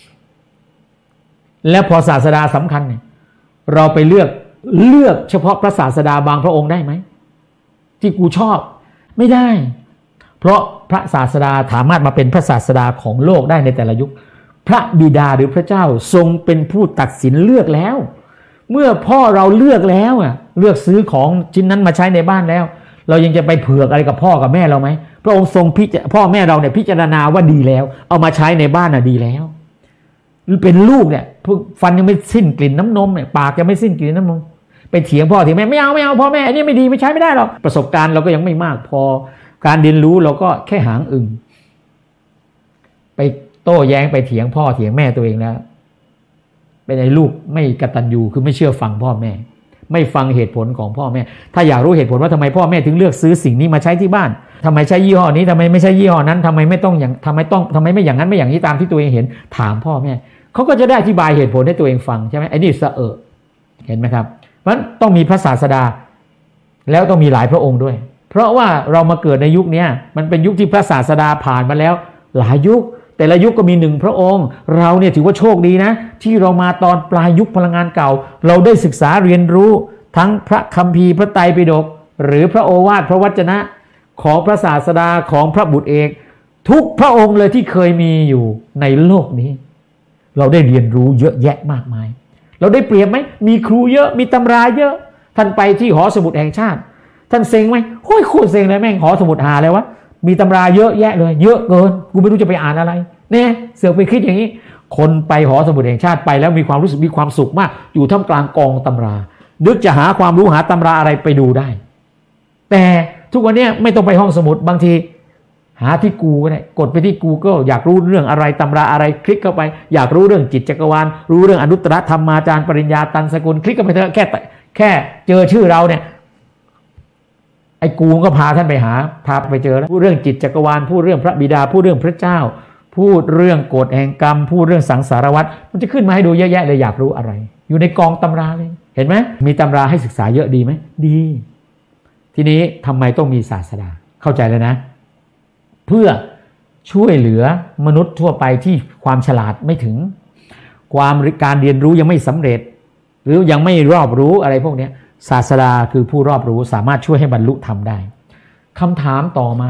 Speaker 1: และพอศาสดาสำคัญเนี่ยเราไปเลือกเฉพาะพระศาสดาบางพระองค์ได้ไหมที่กูชอบไม่ได้เพราะพระศาสดาสามารถมาเป็นพระศาสดาของโลกได้ในแต่ละยุคพระบิดาหรือพระเจ้าทรงเป็นผู้ตัดสินเลือกแล้วเมื่อพ่อเราเลือกแล้วเลือกซื้อของชิ้นนั้นมาใช้ในบ้านแล้วเรายังจะไปเผือกอะไรกับพ่อกับแม่เราไหมพระองค์ทรงพ่อแม่เราเนี่ยพิจารณาว่าดีแล้วเอามาใช้ในบ้านดีแล้วเป็นลูกเนี่ยฟันยังไม่สิ้นกลิ่นน้ำนมเนี่ยปากยังไม่สิ้นกลิ่นน้ำนมไปเถียงพ่อเถียงแม่ไม่เอาพ่อแม่อันนี้ไม่ดีไม่ใช้ไม่ได้หรอกประสบการณ์เราก็ยังไม่มากพอการเรียนรู้เราก็แค่หางอึ่งไปโต้แย้งไปเถียงพ่อเถียงแม่ตัวเองแล้วเป็นไอ้ลูกไม่กตัญญูคือไม่เชื่อฟังพ่อแม่ไม่ฟังเหตุผลของพ่อแม่ถ้าอยากรู้เหตุผลว่าทำไมพ่อแม่ถึงเลือกซื้อสิ่งนี้มาใช้ที่บ้านทำไมใช้ยี่ห้อนี้ทำไมไม่ใช่ยี่ห้อนั้นทำไมไม่ต้องอย่างทำไมไม่อย่างนั้นไม่อย่างนี้ตามที่ตัวเองเห็นถามพ่อแม่เขาก็จะได้อธิบายเหตุผลให้ตัวเองฟังใช่ไหมไอ้นี่เห็นไหมครับเพราะฉะนั้นต้องมีพระศาสดาแล้วต้องมีหลายพระองค์ด้วยเพราะว่าเรามาเกิดในยุคนี้มันเป็นยุคที่พระศาสดาผ่านมาแล้วหลายยุคแต่ละยุคก็มีหนึ่งพระองค์เราเนี่ยถือว่าโชคดีนะที่เรามาตอนปลายยุคพลังงานเก่าเราได้ศึกษาเรียนรู้ทั้งพระคัมภีร์พระไตรปิฎกหรือพระโอวาทพระวจนะของพระศาสดาของพระบุตรเอกทุกพระองค์เลยที่เคยมีอยู่ในโลกนี้เราได้เรียนรู้เยอะแยะมากมายเราได้เปรียบไหมมีครูเยอะมีตำราเยอะท่านไปที่หอสมุดแห่งชาติท่านเซ็งไหมโอ้ยโคตรเซ็งเลยแม่งหอสมุดหาเลยวะมีตำราเยอะแยะเลยเยอะเกินกูไม่รู้จะไปอ่านอะไรเนี่ยเสือกไปคิดอย่างนี้คนไปหอสมุดแห่งชาติไปแล้วมีความรู้สึกมีความสุขมากอยู่ท่ามกลางกองตำรานึกจะหาความรู้หาตำราอะไรไปดูได้แต่ทุกวันนี้ไม่ต้องไปห้องสมุดบางทีหาที่กูก็ได้กดไปที่ Google อยากรู้เรื่องอะไรตำราอะไรคลิกเข้าไปอยากรู้เรื่องจิตจักรวาลรู้เรื่องอนุตตรธรรมาจารย์ปริญญาตันสกุลคลิกเข้าไปเถอะแค่เจอชื่อเราเนี่ยไอ้กูก็พาท่านไปหาพาไปเจอแล้วพูดเรื่องจิตจักรวาลพูดเรื่องพระบิดาพูดเรื่องพระเจ้าพูดเรื่องกฎแห่งกรรมพูดเรื่องสังสารวัฏมันจะขึ้นมาให้ดูเยอะแยะเลยอยากรู้อะไรอยู่ในกองตำราเลยเห็นไหมมีตำราให้ศึกษาเยอะดีไหมดีทีนี้ทำไมต้องมีศาสดาเข้าใจแล้วนะเพื่อช่วยเหลือมนุษย์ทั่วไปที่ความฉลาดไม่ถึงการเรียนรู้ยังไม่สำเร็จหรือยังไม่รอบรู้อะไรพวกนี้ศาสดาคือผู้รอบรู้สามารถช่วยให้บรรลุธรรมได้คำถามต่อมา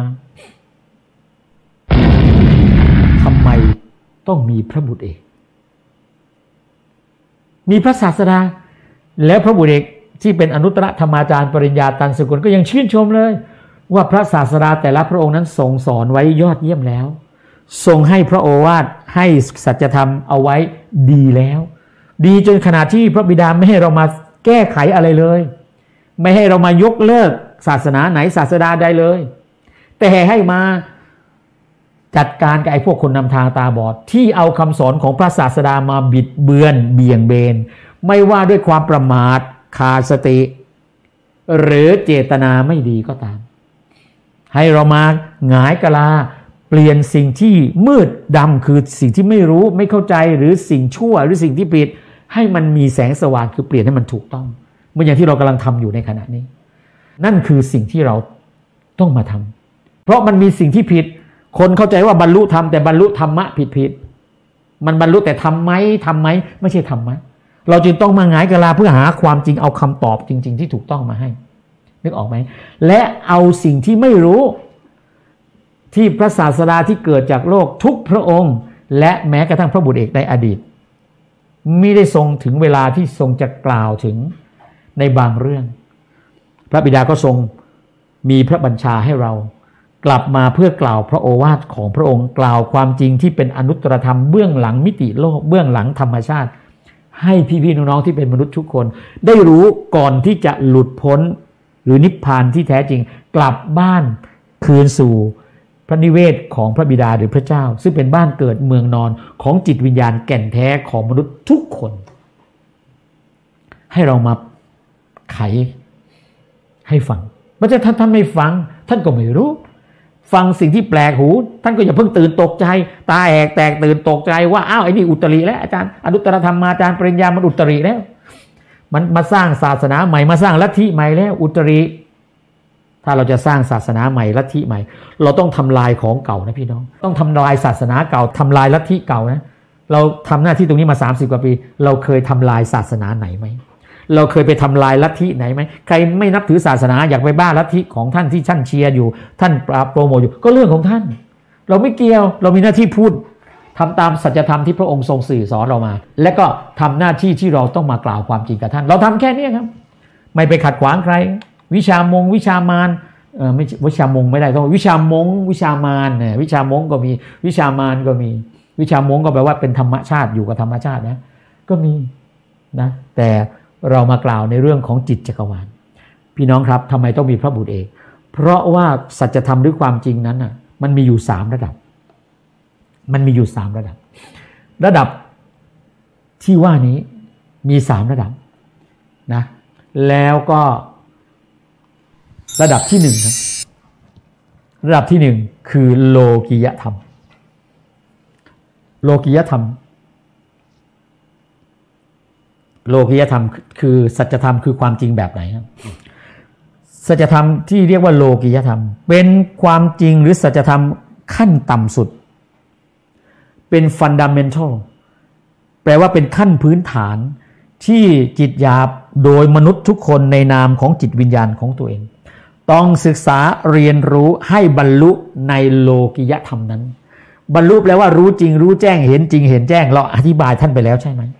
Speaker 1: ทำไมต้องมีพระบุตรเอกมีพระศาสดาแล้วพระบุตรเอกที่เป็นอนุตตรธรรมาจารย์ปริญญาตันสกุลก็ยังชื่นชมเลยว่าพระศาสดาแต่ละพระองค์นั้นทรงสอนไว้ยอดเยี่ยมแล้วทรงให้พระโอวาทให้สัจธรรมเอาไว้ดีแล้วดีจนขนาดที่พระบิดาไม่ให้เรามาแก้ไขอะไรเลยไม่ให้เรามายกเลิกศาสนาไหนศาสดาใดเลยแต่ให้มาจัดการกับไอ้พวกคนนำทางตาบอดที่เอาคำสอนของพระศาสดามาบิดเบือนเบี่ยงเบนไม่ว่าด้วยความประมาทขาดสติหรือเจตนาไม่ดีก็ตามให้เรามาหงายกะลาเปลี่ยนสิ่งที่มืดดำคือสิ่งที่ไม่รู้ไม่เข้าใจหรือสิ่งชั่วหรือสิ่งที่ผิดให้มันมีแสงสว่างคือเปลี่ยนให้มันถูกต้องเหมือนอย่างที่เรากำลังทำอยู่ในขณะนี้นั่นคือสิ่งที่เราต้องมาทำเพราะมันมีสิ่งที่ผิดคนเข้าใจว่าบรรลุธรรมแต่บรรลุธรรมะผิดมันบรรลุแต่ทำไหมไม่ใช่ทำไหมเราจึงต้องมาหงายกะลาเพื่อหาความจริงเอาคำตอบจริงๆที่ถูกต้องมาให้นึกออกไหมและเอาสิ่งที่ไม่รู้ที่พระศาสดาที่เกิดจากโลกทุกพระองค์และแม้กระทั่งพระบุตรเอกในอดีตไม่ได้ทรงถึงเวลาที่ทรงจะกล่าวถึงในบางเรื่องพระบิดาก็ทรงมีพระบัญชาให้เรากลับมาเพื่อกล่าวพระโอวาทของพระองค์กล่าวความจริงที่เป็นอนุตตรธรรมเบื้องหลังมิติโลกเบื้องหลังธรรมชาติให้พี่ๆน้องๆที่เป็นมนุษย์ทุกคนได้รู้ก่อนที่จะหลุดพ้นหรือนิพพานที่แท้จริงกลับบ้านคืนสู่พระนิเวศของพระบิดาหรือพระเจ้าซึ่งเป็นบ้านเกิดเมืองนอนของจิตวิญญาณแก่นแท้ของมนุษย์ทุกคนให้เรามาไขให้ฟังไม่ใช่ท่านไม่ฟังท่านก็ไม่รู้ฟังสิ่งที่แปลกหูท่านก็อย่าเพิ่งตื่นตกใจตาแตกตื่นตกใจว่าอ้าวไอ้นี่อุตริแล้วอาจารย์อนุตตรธรรมาจารย์ปริญญามันอุตริแล้วมันมาสร้างศาสนาใหม่มาสร้างลัทธิใหม่แล้วอุตริถ้าเราจะสร้างศาสนาใหม่ลัทธิใหม่เราต้องทำลายของเก่านะพี่น้องต้องทำลายศาสนาเก่าทำลายลัทธิเก่านะเราทำหน้าที่ตรงนี้มา30กว่าปีเราเคยทำลายศาสนาไหนไหมเราเคยไปทำลายลัทธิไหนไหมใครไม่นับถือศาสนาอยากไปบ้าลัทธิของท่านที่ท่านเชียร์อยู่ท่านโปรโมทอยู่ก็เรื่องของท่านเราไม่เกี่ยวเรามีหน้าที่พูดทำตามสัจธรรมที่พระองค์ทรงสื่อสอนเรามาและก็ทำหน้าที่ที่เราต้องมากล่าวความจริงกับท่านเราทำแค่นี้ครับไม่ไปขัดขวางใครวิชามารไม่วิชามงไม่ได้ต้องวิชามารเนี่ยวิชามงก็มีวิชามารก็มีวิชามงก็แปลว่าเป็นธรรมชาติอยู่กับธรรมชาตินะก็มีนะแต่เรามากล่าวในเรื่องของจิตจักรวาลพี่น้องครับทำไมต้องมีพระบุตรเอกเพราะว่าสัจธรรมหรือความจริงนั้นน่ะมันมีอยู่3ระดับมันมีอยู่3ระดับระดับที่ว่านี้มี3ระดับนะแล้วก็ระดับที่1ครับระดับที่1คือโลกิยธรรมโลกิยธรรมคือสัจธรรมคือความจริงแบบไหนครับสัจธรรมที่เรียกว่าโลกิยธรรมเป็นความจริงหรือสัจธรรมขั้นต่ำสุดเป็นฟันดาเมนทัลแปลว่าเป็นขั้นพื้นฐานที่จิตหยาบโดยมนุษย์ทุกคนในนามของจิตวิญญาณของตัวเองต้องศึกษาเรียนรู้ให้บรรลุในโลกิยธรรมนั้นบรรลุแปลว่ารู้จริงรู้แจ้งเห็นจริงเห็นแจ้งเราอธิบายท่านไปแล้วใช่ไหม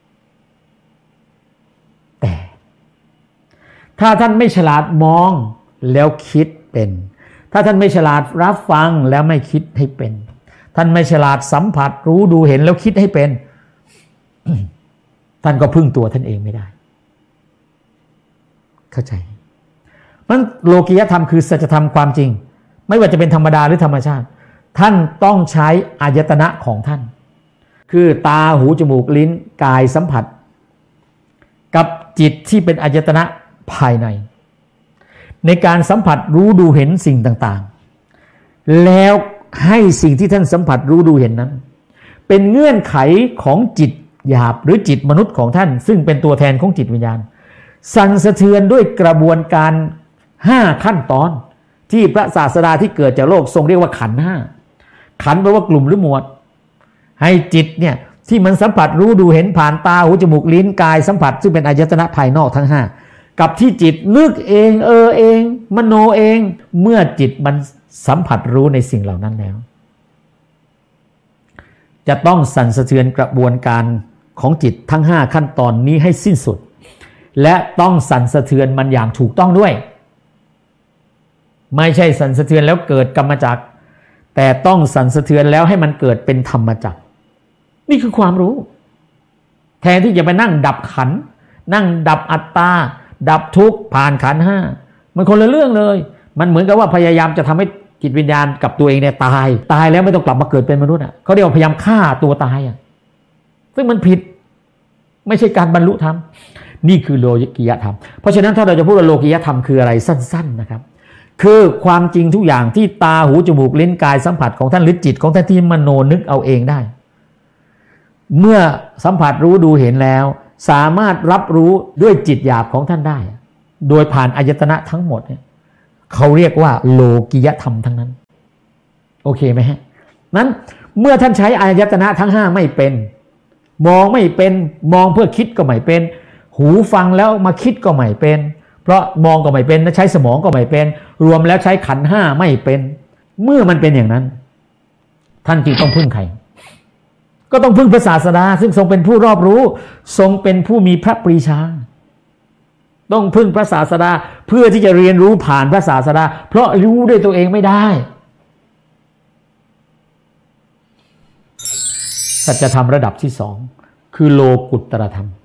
Speaker 1: แต่ถ้าท่านไม่ฉลาดมองแล้วคิดเป็นถ้าท่านไม่ฉลาดรับฟังแล้วไม่คิดให้เป็นท่านไม่ฉลาดสัมผัสรู้ดูเห็นแล้วคิดให้เป็น ท่านก็พึ่งตัวท่านเองไม่ได้เข้าใจมันโลกิยธรรมคือสัจธรรมความจริงไม่ว่าจะเป็นธรรมดาหรือธรรมชาติท่านต้องใช้อายตนะของท่านคือตาหูจมูกลิ้นกายสัมผัสกับจิตที่เป็นอายตนะภายในการสัมผัสรู้ดูเห็นสิ่งต่างๆแล้วให้สิ่งที่ท่านสัมผัสรู้ดูเห็นนั้นเป็นเงื่อนไขของจิตหยาบหรือจิตมนุษย์ของท่านซึ่งเป็นตัวแทนของจิตวิญญาณสั่นสะเทือนด้วยกระบวนการ5ขั้นตอนที่พระศาสดาที่เกิดจากโลกทรงเรียกว่าขันธ์5ขันธ์แปลว่ากลุ่มหรือหมวดให้จิตเนี่ยที่มันสัมผัสรู้ดูเห็นผ่านตาหูจมูกลิ้นกายสัมผัสซึ่งเป็นอายตนะภายนอกทั้ง5กับที่จิตนึกเองเองมโนเองเมื่อจิตมันสัมผัสรู้ในสิ่งเหล่านั้นแล้วจะต้องสั่นสะเทือนกระบวนการของจิตทั้ง5ขั้นตอนนี้ให้สิ้นสุดและต้องสั่นสะเทือนมันอย่างถูกต้องด้วยไม่ใช่สั่นสะเทือนแล้วเกิดกรรมจักรแต่ต้องสั่นสะเทือนแล้วให้มันเกิดเป็นธรรมจักรนี่คือความรู้แทนที่จะไปนั่งดับขันธ์นั่งดับอัตตาดับทุกข์ผ่านขันธ์5มันคนละเรื่องเลยมันเหมือนกับว่าพยายามจะทำให้จิตวิญญาณกับตัวเองเนี่ยตายแล้วไม่ต้องกลับมาเกิดเป็นมนุษย์เขาเรียกว่าพยายามฆ่าตัวตายซึ่งมันผิดไม่ใช่การบรรลุธรรมนี่คือโลกิยธรรมเพราะฉะนั้นถ้าเราจะพูดว่าโลกิยธรรมคืออะไรสั้นๆนะครับคือความจริงทุกอย่างที่ตาหูจมูกลิ้นกายสัมผัสของท่านหรือจิตของท่านที่มโนนึกเอาเองได้เมื่อสัมผัสรู้ดูเห็นแล้วสามารถรับรู้ด้วยจิตหยาบของท่านได้โดยผ่านอายตนะทั้งหมดเนี่ยเขาเรียกว่าโลกิยธรรมทั้งนั้นโอเคไหมฮะนั้นเมื่อท่านใช้อายตนะทั้ง5ไม่เป็นมองไม่เป็นมองเพื่อคิดก็ไม่เป็นหูฟังแล้วมาคิดก็ไม่เป็นเพราะมองก็ไม่เป็นและใช้สมองก็ไม่เป็นรวมแล้วใช้ขันธ์5ไม่เป็นเมื่อมันเป็นอย่างนั้นท่านจึงต้องพึ่งใครก็ต้องพึ่งพระศาสดาซึ่งทรงเป็นผู้รอบรู้ทรงเป็นผู้มีพระปรีชาต้องพึ่งพระศาสดาเพื่อที่จะเรียนรู้ผ่านพระศาสดาเพราะรู้ด้วยตัวเองไม่ได้สัจธรรมระดับที่2คือโลกุตตรธรรม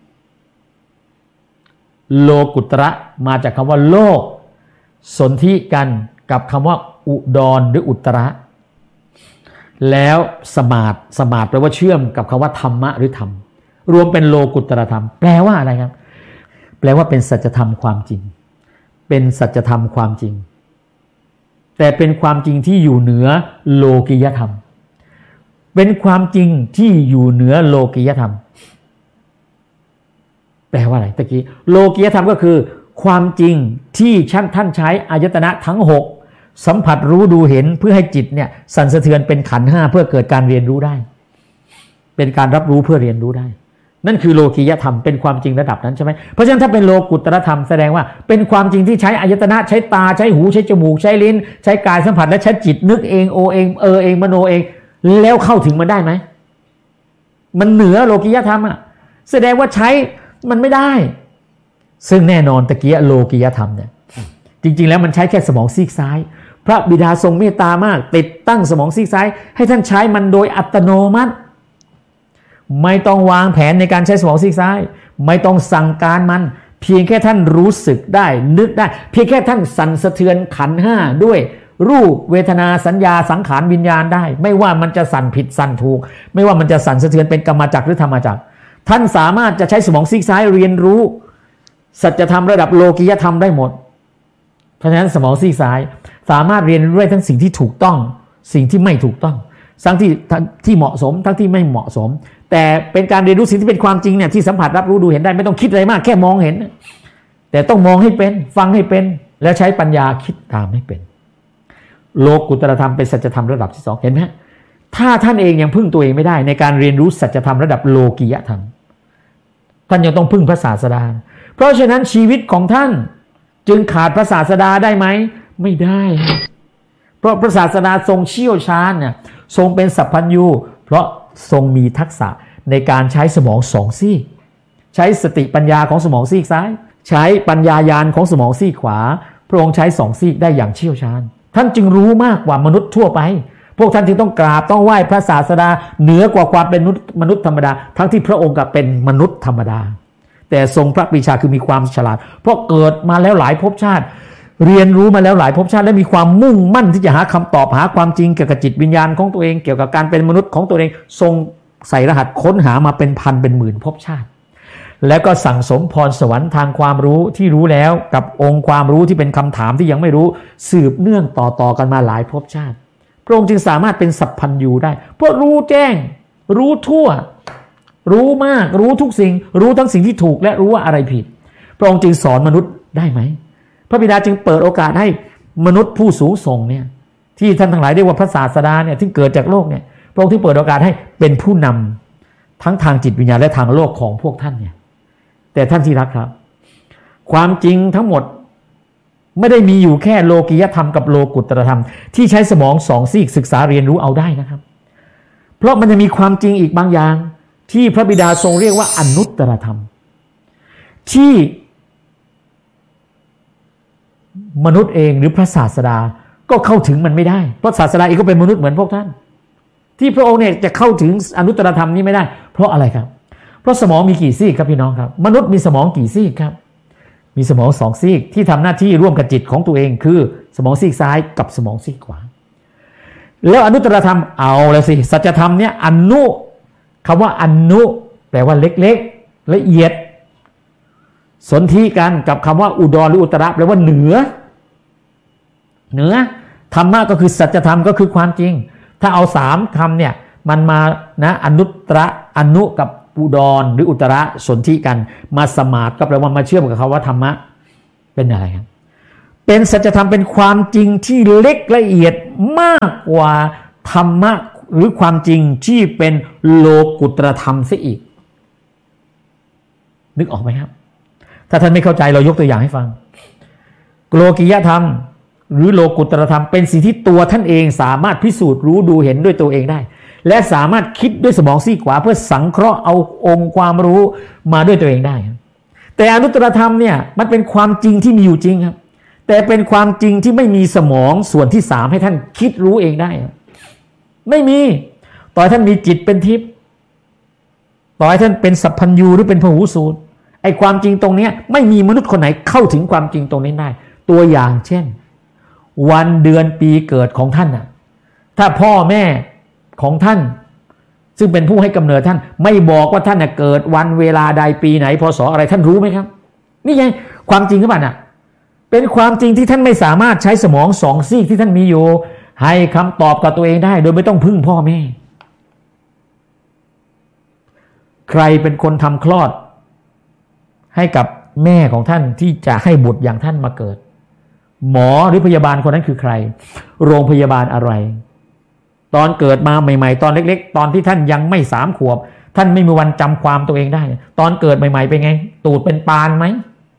Speaker 1: โลกุตระมาจากคำว่าโลกสนธิกันกับคำว่าอุดรหรืออุตระแล้วสมาร์ทแปลว่าเชื่อมกับคำว่าธรรมะหรือธรรมรวมเป็นโลกุตรธรรมแปลว่าอะไรครับแปลว่าเป็นสัจธรรมความจริงเป็นสัจธรรมความจริงแต่เป็นความจริงที่อยู่เหนือโลกิยธรรมเป็นความจริงที่อยู่เหนือโลกิยธรรมแปลว่าอะไรตะกี้โลกิยธรรมก็คือความจริงที่ท่านใช้อายตนะทั้ง6สัมผัสรู้ดูเห็นเพื่อให้จิตเนี่ยสั่นสะเทือนเป็นขันธ์5เพื่อเกิดการเรียนรู้ได้เป็นการรับรู้เพื่อเรียนรู้ได้นั่นคือโลกิยธรรมเป็นความจริงระดับนั้นใช่ไหมเพราะฉะนั้นถ้าเป็นโลกุตตรธรรมแสดงว่าเป็นความจริงที่ใช้อายตนะใช้ตาใช้หูใช้จมูกใช้ลิ้นใช้กายสัมผัสและใช้จิตนึกเองโอเองเองมโนเองแล้วเข้าถึงมันได้ไหมมันเหนือโลกิยธรรมอ่ะแสดงว่าใช้มันไม่ได้ซึ่งแน่นอนตะกี้โลกิยธรรมเนี่ยจริงๆแล้วมันใช้แค่สมองซีกซ้ายพระบิดาทรงเมตตามากติดตั้งสมองซีกซ้ายให้ท่านใช้มันโดยอัตโนมัติไม่ต้องวางแผนในการใช้สมองซีกซ้ายไม่ต้องสั่งการมันเพียงแค่ท่านรู้สึกได้นึกได้เพียงแค่ท่านสั่นสะเทือนขันธ์5ด้วยรูปเวทนาสัญญาสังขารวิญญาณได้ไม่ว่ามันจะสั่นผิดสั่นถูกไม่ว่ามันจะสั่นสะเทือนเป็นกรรมจักรหรือธรรมจักรท่านสามารถจะใช้สมองซีกซ้ายเรียนรู้สัจธรรมระดับโลกิยธรรมได้หมดเพราะฉะนั้นสมองซีกซ้ายสามารถเรียนรู้ได้ทั้งสิ่งที่ถูกต้องสิ่งที่ไม่ถูกต้องทั้งที่เหมาะสมทั้งที่ไม่เหมาะสมแต่เป็นการเรียนรู้สิ่งที่เป็นความจริงเนี่ยที่สัมผัสรับรู้ดูเห็นได้ไม่ต้องคิดอะไรมากแค่มองเห็นแต่ต้องมองให้เป็นฟังให้เป็นแล้วใช้ปัญญาคิดตามให้เป็นโลกุตตรธรรมเป็นสัจธรรมระดับที่2เห็นไหมถ้าท่านเองยังพึ่งตัวเองไม่ได้ในการเรียนรู้สัจธรรมระดับโลกิยธรรมท่านยังต้องพึ่งพระศาสดาเพราะฉะนั้นชีวิตของท่านจึงขาดพระศาสดาได้ไหมไม่ได้เพราะพระศาสดาทรงเชี่ยวชาญเนี่ยทรงเป็นสัพพัญญูเพราะทรงมีทักษะในการใช้สมอง2ซีกใช้สติปัญญาของสมองซีกซ้ายใช้ปัญญาญาณของสมองซีกขวาพระองค์ใช้2ซีกได้อย่างเชี่ยวชาญท่านจึงรู้มากกว่ามนุษย์ทั่วไปพวกท่านจึงต้องกราบต้องไหว้พระศาสดาเหนือกว่าความเป็นมนุษย์ธรรมดาทั้งที่พระองค์ก็เป็นมนุษย์ธรรมดาแต่ทรงพระปรีชาคือมีความฉลาดเพราะเกิดมาแล้วหลายภพชาติเรียนรู้มาแล้วหลายภพชาติและมีความมุ่งมั่นที่จะหาคำตอบหาความจริงเกี่ยวกับจิตวิญญาณของตัวเองเกี่ยวกับการเป็นมนุษย์ของตัวเองทรงใส่รหัสค้นหามาเป็นพันเป็นหมื่นภพชาติแล้วก็สั่งสมพรสวรรค์ทางความรู้ที่รู้แล้วกับองค์ความรู้ที่เป็นคำถามที่ยังไม่รู้สืบเนื่องต่อกันมาหลายภพชาติพระองค์จึงสามารถเป็นสัพพัญญูได้เพราะรู้แจ้งรู้ทั่วรู้มากรู้ทุกสิ่งรู้ทั้งสิ่งที่ถูกและรู้ว่าอะไรผิดพระองค์จึงสอนมนุษย์ได้ไหมพระบิดาจึงเปิดโอกาสให้มนุษย์ผู้สูงส่งเนี่ยที่ท่านทั้งหลายเรียกว่าพระศาสดาเนี่ยที่เกิดจากโลกเนี่ยพระองค์ที่เปิดโอกาสให้เป็นผู้นำทั้งทางจิตวิญญาณและทางโลกของพวกท่านเนี่ยแต่ท่านที่รักครับความจริงทั้งหมดไม่ได้มีอยู่แค่โลกิยธรรมกับโลกุตตรธรรมที่ใช้สมอง2ซีกศึกษาเรียนรู้เอาได้นะครับเพราะมันจะมีความจริงอีกบางอย่างที่พระบิดาทรงเรียกว่าอนุตตรธรรมที่มนุษย์เองหรือพระศาสดาก็เข้าถึงมันไม่ได้เพราะศาสดาเองก็เป็นมนุษย์เหมือนพวกท่านที่พระองค์เนี่ยจะเข้าถึงอนุตตรธรรมนี้ไม่ได้เพราะอะไรครับเพราะสมองมีกี่ซีกครับพี่น้องครับมนุษย์มีสมองกี่ซีกครับมีสมอง2ซีกที่ทำหน้าที่ร่วมกับจิตของตัวเองคือสมองซีกซ้ายกับสมองซีกขวาแล้วอนุตตรธรรมเอาแล้วสิสัจธรรมเนี่ยอนุคำว่าอนุแปลว่าเล็กๆละเอียดสนธิกันกับคำว่าอุดรหรืออุตระแปลว่าเหนือธรรมะก็คือสัจธรรมก็คือความจริงถ้าเอา3คำเนี่ยมันมานะอนุตระอนุกับอุดรหรืออุตระสนธิกันมาสมาธิก็แปลว่ามาเชื่อมกับคำว่าธรรมะเป็นอะไรครับเป็นสัจธรรมเป็นความจริงที่เล็กละเอียดมากกว่าธรรมะหรือความจริงที่เป็นโลกุตตรธรรมซะอีกนึกออกไหมครับถ้าท่านไม่เข้าใจเรายกตัวอย่างให้ฟังโลกิยธรรมหรือโลกุตตรธรรมเป็นสิ่งที่ตัวท่านเองสามารถพิสูจน์รู้ดูเห็นด้วยตัวเองได้และสามารถคิดด้วยสมองซีกขวาเพื่อสังเคราะห์เอาองค์ความรู้มาด้วยตัวเองได้แต่อนุตตรธรรมเนี่ยมันเป็นความจริงที่มีอยู่จริงครับแต่เป็นความจริงที่ไม่มีสมองส่วนที่สามให้ท่านคิดรู้เองได้ไม่มีต่อให้ท่านมีจิตเป็นทิพย์ต่อให้ท่านเป็นสัพพัญญูหรือเป็นพหูสูตรไอ้ความจริงตรงนี้ไม่มีมนุษย์คนไหนเข้าถึงความจริงตรงนี้ได้ตัวอย่างเช่นวันเดือนปีเกิดของท่านน่ะถ้าพ่อแม่ของท่านซึ่งเป็นผู้ให้กำเนิดท่านไม่บอกว่าท่านเกิดวันเวลาใดปีไหนพศอะไรท่านรู้ไหมครับนี่ไงความจริงหรือเปล่าน่ะเป็นความจริงที่ท่านไม่สามารถใช้สมองสองซีกที่ท่านมีอยู่ให้คำตอบกับตัวเองได้โดยไม่ต้องพึ่งพ่อแม่ใครเป็นคนทำคลอดให้กับแม่ของท่านที่จะให้บุตรอย่างท่านมาเกิดหมอหรือพยาบาลคนนั้นคือใครโรงพยาบาลอะไรตอนเกิดมาใหม่ๆตอนเล็กๆตอนที่ท่านยังไม่3 ขวบท่านไม่มีวันจำความตัวเองได้ตอนเกิดใหม่ๆเป็นไงตูดเป็นปานไหม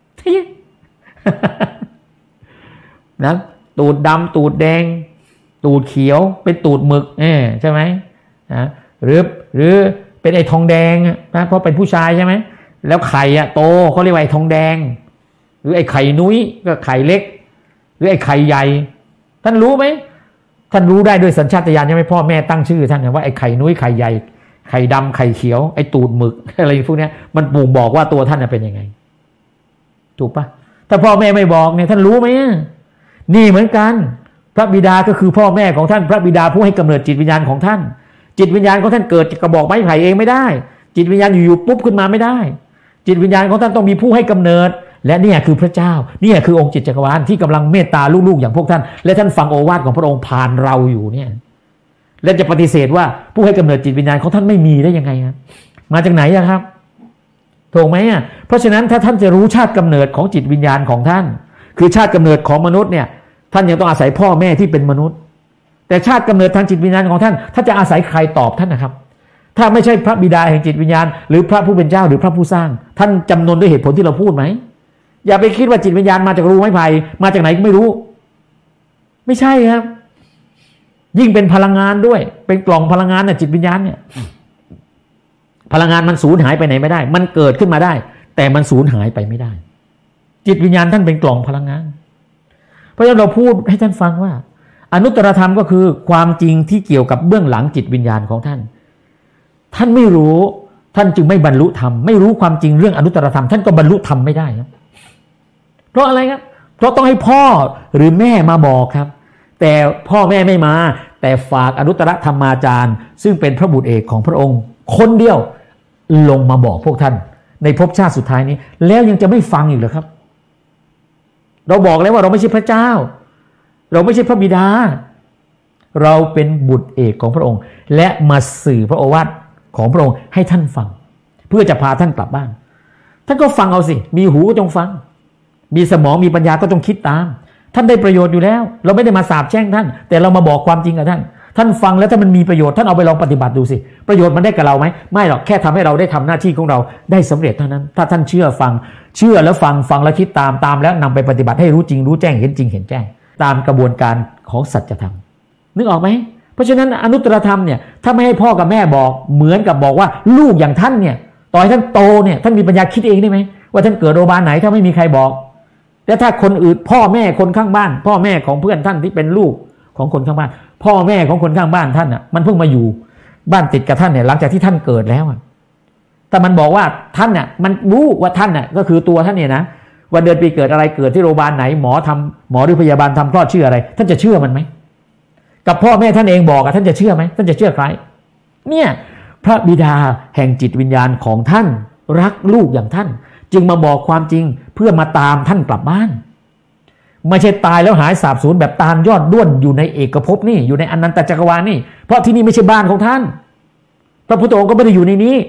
Speaker 1: นะตูดดำตูดแดงตูดเขียวเป็นตูดหมึกใช่ไหมหรือเป็นไอ้ทองแดงนะเพราะเป็นผู้ชายใช่ไหมแล้วไข่โตเขาเรียกว่าไอ้ทองแดงหรือไอ้ไข่นุ้ยก็ไข่เล็กหรือไอ้ไข่ใหญ่ท่านรู้ไหมท่านรู้ได้ด้วยสัญชาตญาณใช่ไหมพ่อแม่ตั้งชื่อท่านว่าไอ้ไข่นุ้ยไข่ใหญ่ไข่ดำไข่เขียวไอ้ตูดหมึกอะไรพวกนี้มันบ่งบอกว่าตัวท่านเป็นยังไงถูกปะถ้าพ่อแม่ไม่บอกเนี่ยท่านรู้ไหมนี่เหมือนกันพระบิดาก็คือพ่อแม่ของท่านพระบิดาผู้ให้กำเนิดจิตวิญญาณของท่านจิตวิญญาณของท่านเกิดจากกระบอกไม้ไผ่เองไม่ได้จิตวิญญาณอยู่ๆปุ๊บขึ้นมาไม่ได้จิตวิญญาณของท่านต้องมีผู้ให้กำเนิดและเนี่ยคือพระเจ้าเนี่ยคือองค์จิตจักรวาลที่กำลังเมตตาลูกๆอย่างพวกท่านและท่านฟังโอวาทของพระองค์ผ่านเราอยู่เนี่ยและจะปฏิเสธว่าผู้ให้กำเนิดจิตวิญญาณของท่านไม่มีได้ยังไงครับมาจากไหนครับถูกไหมเพราะฉะนั้นถ้าท่านจะรู้ชาติกำเนิดของจิตวิญญาณของท่านคือชาติกำเนิดของมนุษย์เนี่ยท่านยังต้องอาศัยพ่อแม่ที่เป็นมนุษย์แต่ชาติกำเนิดทางจิตวิญญาณของท่านถ้าจะอาศัยใครตอบท่านนะครับถ้าไม่ใช่พระบิดาแห่งจิตวิญญาณหรือพระผู้เป็นเจ้าหรือพระผู้สร้างท่านจำนวนด้วยเหตุผลที่เราพูดไหมอย่าไปคิดว่าจิตวิญญาณมาจากรูไม้ไผ่มาจากไหนก็ไม่รู้ไม่ใช่ครับยิ่งเป็นพลังงานด้วยเป็นกล่องพลังงานจิตวิญญาณเนี่ยพลังงานมันสูญหายไปไหนไม่ได้มันเกิดขึ้นมาได้แต่มันสูญหายไปไม่ได้จิตวิญญาณท่านเป็นกล่องพลังงานเพราะฉะนั้นเราพูดให้ท่านฟังว่าอนุตตรธรรมก็คือความจริงที่เกี่ยวกับเบื้องหลังจิตวิญญาณของท่านท่านไม่รู้ท่านจึงไม่บรรลุธรรมไม่รู้ความจริงเรื่องอนุตตรธรรมท่านก็บรรลุธรรมไม่ได้ครับเพราะอะไรครับเพราะต้องให้พ่อหรือแม่มาบอกครับแต่พ่อแม่ไม่มาแต่ฝากอนุตตรธรรมาจารย์ซึ่งเป็นพระบุตรเอกของพระองค์คนเดียวลงมาบอกพวกท่านในภพชาติสุดท้ายนี้แล้วยังจะไม่ฟังอีกเหรอครับเราบอกแล้วว่าเราไม่ใช่พระเจ้าเราไม่ใช่พระบิดาเราเป็นบุตรเอกของพระองค์และมาสื่อพระโอวาทของพระองค์ให้ท่านฟังเพื่อจะพาท่านกลับบ้านท่านก็ฟังเอาสิมีหูก็จงฟังมีสมองมีปัญญาก็ต้องคิดตามท่านได้ประโยชน์อยู่แล้วเราไม่ได้มาสาปแช่งท่านแต่เรามาบอกความจริงกับท่านฟังแล้วถ้ามันมีประโยชน์ท่านเอาไปลองปฏิบัติดูสิประโยชน์มันได้กับเราไหมไม่หรอกแค่ทำให้เราได้ทำหน้าที่ของเราได้สำเร็จเท่านั้นถ้าท่านเชื่อฟังเชื่อแล้วฟังแล้วคิดตามแล้วนำไปปฏิบัติให้รู้จริงรู้แจ้งเห็นจริงเห็นแจ้งตามกระบวนการของสัจธรรมนึกออกไหมเพราะฉะนั้นอนุตตรธรรมเนี่ยถ้าไม่ให้พ่อกับแม่บอกเหมือนกับบอกว่าลูกอย่างท่านเนี่ยต่อให้ท่านโตเนี่ยท่านมีปัญญาคิดเองได้ไหมว่าท่านเกิดโรงพยาบาลไหนถ้าไม่มีใครบอกแต่ถ้าคนอื่นพ่อแม่คนข้างบ้านพ่อแม่ของเพื่อนท่านที่เป็นลูกของคนข้างบ้านพ่อแม่ของคนข้างบ้านท่านอ่ะมันเพิ่งมาอยู่บ้านติดกับท่านเนี่ยหลังจากที่ท่านเกิดแล้วแต่มันบอกว่าท่านเนี่ยมันรู้ว่าท่านน่ะก็คือตัวท่านเนี่ยนะวันเดือนปีเกิดอะไรเกิดที่โรงพยาบาลไหนหมอหรือพยาบาลทำคลอดชื่ออะไรท่านจะเชื่อมันไหมกับพ่อแม่ท่านเองบอกท่านจะเชื่อไหมท่านจะเชื่อใครเนี่ยพระบิดาแห่งจิตวิญญาณของท่านรักลูกอย่างท่านจึงมาบอกความจริงเพื่อมาตามท่านกลับบ้านไม่ใช่ตายแล้วหายสาบสูญแบบตามยอดด้วนอยู่ในเอกภพนี่อยู่ในอนันตจักรวาลนี่เพราะที่นี่ไม่ใช่บ้านของท่านพระพุทธองค์ก็ไม่ได้อยู่ในนี้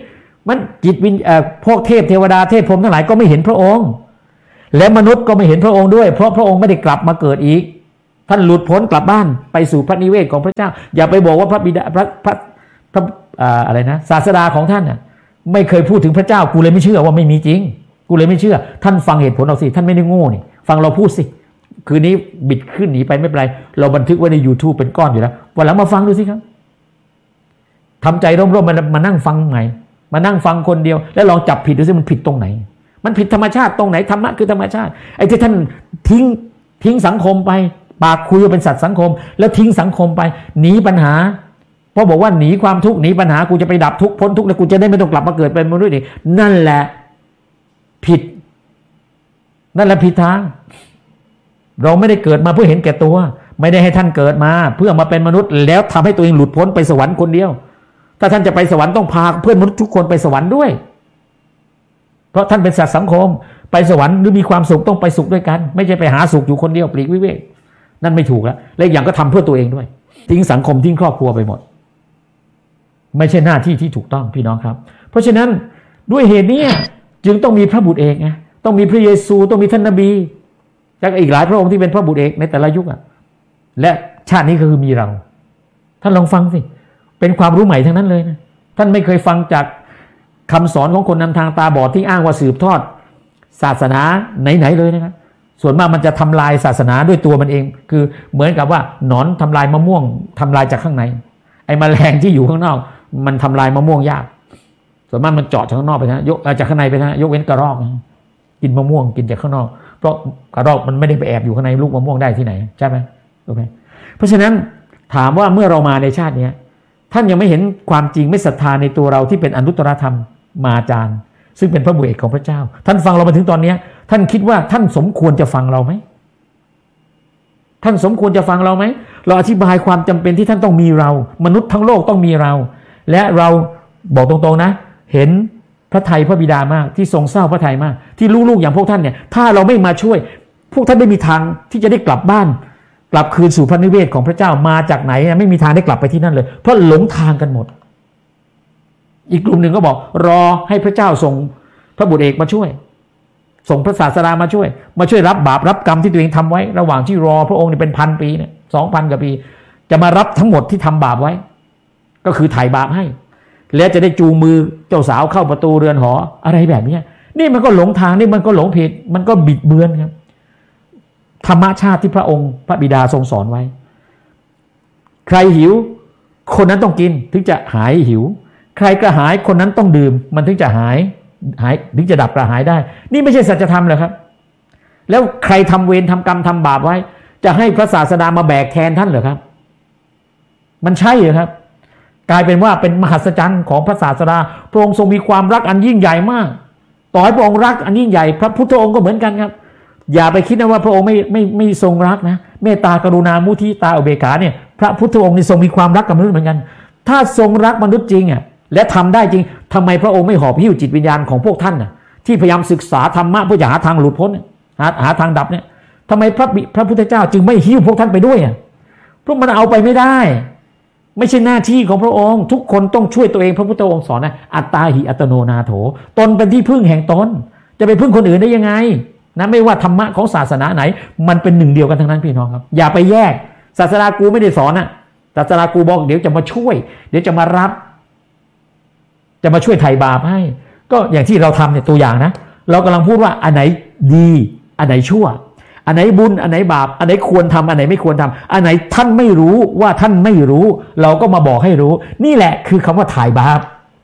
Speaker 1: มันจิตวิญพวกเทพเทวดาเทพพรหมทั้งหลายก็ไม่เห็นพระองค์และมนุษย์ก็ไม่เห็นพระองค์ด้วยเพราะพระองค์ไม่ได้กลับมาเกิดอีกท่านหลุดพ้นกลับบ้านไปสู่พระนิเวศของพระเจ้าอย่าไปบอกว่าพระบิดาพระอะไรนะศาสดาของท่านน่ะไม่เคยพูดถึงพระเจ้ากูเลยไม่เชื่อว่าไม่มีจริงกูเลยไม่เชื่อท่านฟังเหตุผลเอาสิท่านไม่ได้โง่นี่ฟังเราพูดสิคืนนี้บิดขึ้นหนีไปไม่เป็นไรเราบันทึกไว้ใน YouTube เป็นก้อนอยู่แล้ววันหลังมาฟังดูสิครับทำใจร่มๆมานั่งฟังใหม่มานั่งฟังคนเดียวแล้วลองจับผิดดูสิมันผิดตรงไหนมันผิดธรรมชาติตรงไหนธรรมะคือธรรมชาติไอ้ที่ท่านทิ้งสังคมไปปากคุยว่าเป็นสัตว์สังคมแล้วทิ้งสังคมไปหนีปัญหาเพราะบอกว่าหนีความทุกข์หนีปัญหากูจะไปดับทุกข์พ้นทุกข์แล้วกูจะได้ไม่ต้องกลับมาเกิดเป็นมนุษย์อีกนั่นแหละผิดนั่นแหละผิดทางเราไม่ได้เกิดมาเพื่อเห็นแก่ตัวไม่ได้ให้ท่านเกิดมาเพื่อมาเป็นมนุษย์แล้วทำให้ตัวเองหลุดพ้นไปสวรรค์คนเดียวถ้าท่านจะไปสวรรค์ต้องพาเพื่อนมนุษย์ทุกคนไปสวรรค์ด้วยเพราะท่านเป็นสัตว์สังคมไปสวรรค์หรือมีความสุขต้องไปสุขด้วยกันไม่ใช่ไปหาสุขอยู่คนเดียวปลีกวิเวกนั่นไม่ถูกแล้วและอย่างก็ทำเพื่อตัวเองด้วยทิ้งสังคมทิ้งครอบครัวไปหมดไม่ใช่หน้าที่ที่ถูกต้องพี่น้องครับเพราะฉะนั้นด้วยเหตุนี้จึงต้องมีพระบุตรเอกไงต้องมีพระเยซูต้องมีท่านนบีและอีกหลายพระองค์ที่เป็นพระบุตรเอกในแต่ละยุคและชาตินี้ก็คือมีเราท่านลองฟังสิเป็นความรู้ใหม่ทั้งนั้นเลยนะท่านไม่เคยฟังจากคำสอนของคนนำทางตาบอดที่อ้างว่าสืบทอดศาสนาไหนๆเลยนะครับส่วนมากมันจะทำลายศาสนาด้วยตัวมันเองคือเหมือนกับว่าหนอนทำลายมะม่วงทำลายจากข้างในไอ้แมลงที่อยู่ข้างนอกมันทำลายมะม่วงยากส่วนมากมันเจาะจากข้างนอกไปนะยกจากข้างในไปนะยกเว้นกระรอกกินมะม่วงกินจากข้างนอกเพราะกระรอกมันไม่ได้ไปแอบอยู่ข้างในลูกมะม่วงได้ที่ไหนใช่ไหมโอเคเพราะฉะนั้นถามว่าเมื่อเรามาในชาตินี้ท่านยังไม่เห็นความจริงไม่ศรัทธาในตัวเราที่เป็นอนุตตรธรรมมาจารย์ซึ่งเป็นพระบุตรเอกของพระเจ้าท่านฟังเรามาถึงตอนนี้ท่านคิดว่าท่านสมควรจะฟังเราไหมท่านสมควรจะฟังเราไหมเราอธิบายความจำเป็นที่ท่านต้องมีเรามนุษย์ทั้งโลกต้องมีเราและเราบอกตรงๆนะเห็นพระทัยพระบิดามากที่ทรงเศร้าพระทัยมากที่ลูกๆอย่างพวกท่านเนี่ยถ้าเราไม่มาช่วยพวกท่านไม่มีทางที่จะได้กลับบ้านกลับคืนสู่พระนิเวศของพระเจ้ามาจากไหนไม่มีทางได้กลับไปที่นั่นเลยเพราะหลงทางกันหมดอีกกลุ่มหนึ่งก็บอกรอให้พระเจ้าส่งพระบุตรเอกมาช่วยส่งพระศาสดามาช่วยรับบาปรับกรรมที่ตัวเองทำไว้ระหว่างที่รอพระองค์นี่เป็นพันปีเนี่ย2,000 กว่าปีจะมารับทั้งหมดที่ทำบาปไว้ก็คือไถ่บาปให้แล้วจะได้จูงมือเจ้าสาวเข้าประตูเรือนหออะไรแบบนี้นี่มันก็หลงทางนี่มันก็หลงผิดมันก็บิดเบือนครับธรรมชาติที่พระองค์พระบิดาทรงสอนไว้ใครหิวคนนั้นต้องกินถึงจะหายหิวใครกระหายคนนั้นต้องดื่มมันถึงจะหายถึงจะดับกระหายได้นี่ไม่ใช่สัจธรรมเหรอครับแล้วใครทำเวรทำกรรมทำบาปไว้จะให้พระศาสดามาแบกแทนท่านเหรอครับมันใช่เหรอครับกลายเป็นว่าเป็นมหัศจรรย์ของพระศาสดาพระองค์ทรงมีความรักอันยิ่งใหญ่มากต่อให้พระองค์รักอันยิ่งใหญ่พระพุทธองค์ก็เหมือนกันครับอย่าไปคิดนะว่าพระองค์ไม่ทรงรักนะเมตตากรุณามุทิตาอุเบกขาเนี่ยพระพุทธองค์นี่ทรงมีความรักกับมนุษย์เหมือนกันถ้าทรงรักมนุษย์จริงและทำได้จริงทำไมพระองค์ไม่หอบหิ้วจิตวิญญาณของพวกท่านที่พยายามศึกษาธรรมะเพื่อจะหาทางหลุดพ้นหาทางดับเนี่ยทำไมพระพุทธเจ้าจึงไม่หิ้วพวกท่านไปด้วยเพราะมันเอาไปไม่ได้ไม่ใช่หน้าที่ของพระองค์ทุกคนต้องช่วยตัวเองพระพุทธองค์สอนนะอัตตาหิอัตโนนาโถตนเป็นที่พึ่งแห่งตนจะไปพึ่งคนอื่นได้ยังไงนะไม่ว่าธรรมะของศาสนาไหนมันเป็นหนึ่งเดียวกันทั้งนั้นพี่น้องครับอย่าไปแยกศาสนากูไม่ได้สอนศาสนากูบอกเดี๋ยวจะมาช่วยเดี๋ยวจะมารับจะมาช่วยไถ่บาปให้ก็อย่างที่เราทำเนี่ยตัวอย่างนะเรากำลังพูดว่าอันไหนดีอันไหนชั่วอันไหนบุญอันไหนบาปอันไหนควรทำอันไหนไม่ควรทำอันไหนท่านไม่รู้ว่าท่านไม่รู้เราก็มาบอกให้รู้นี่แหละคือคำว่าไถ่บาป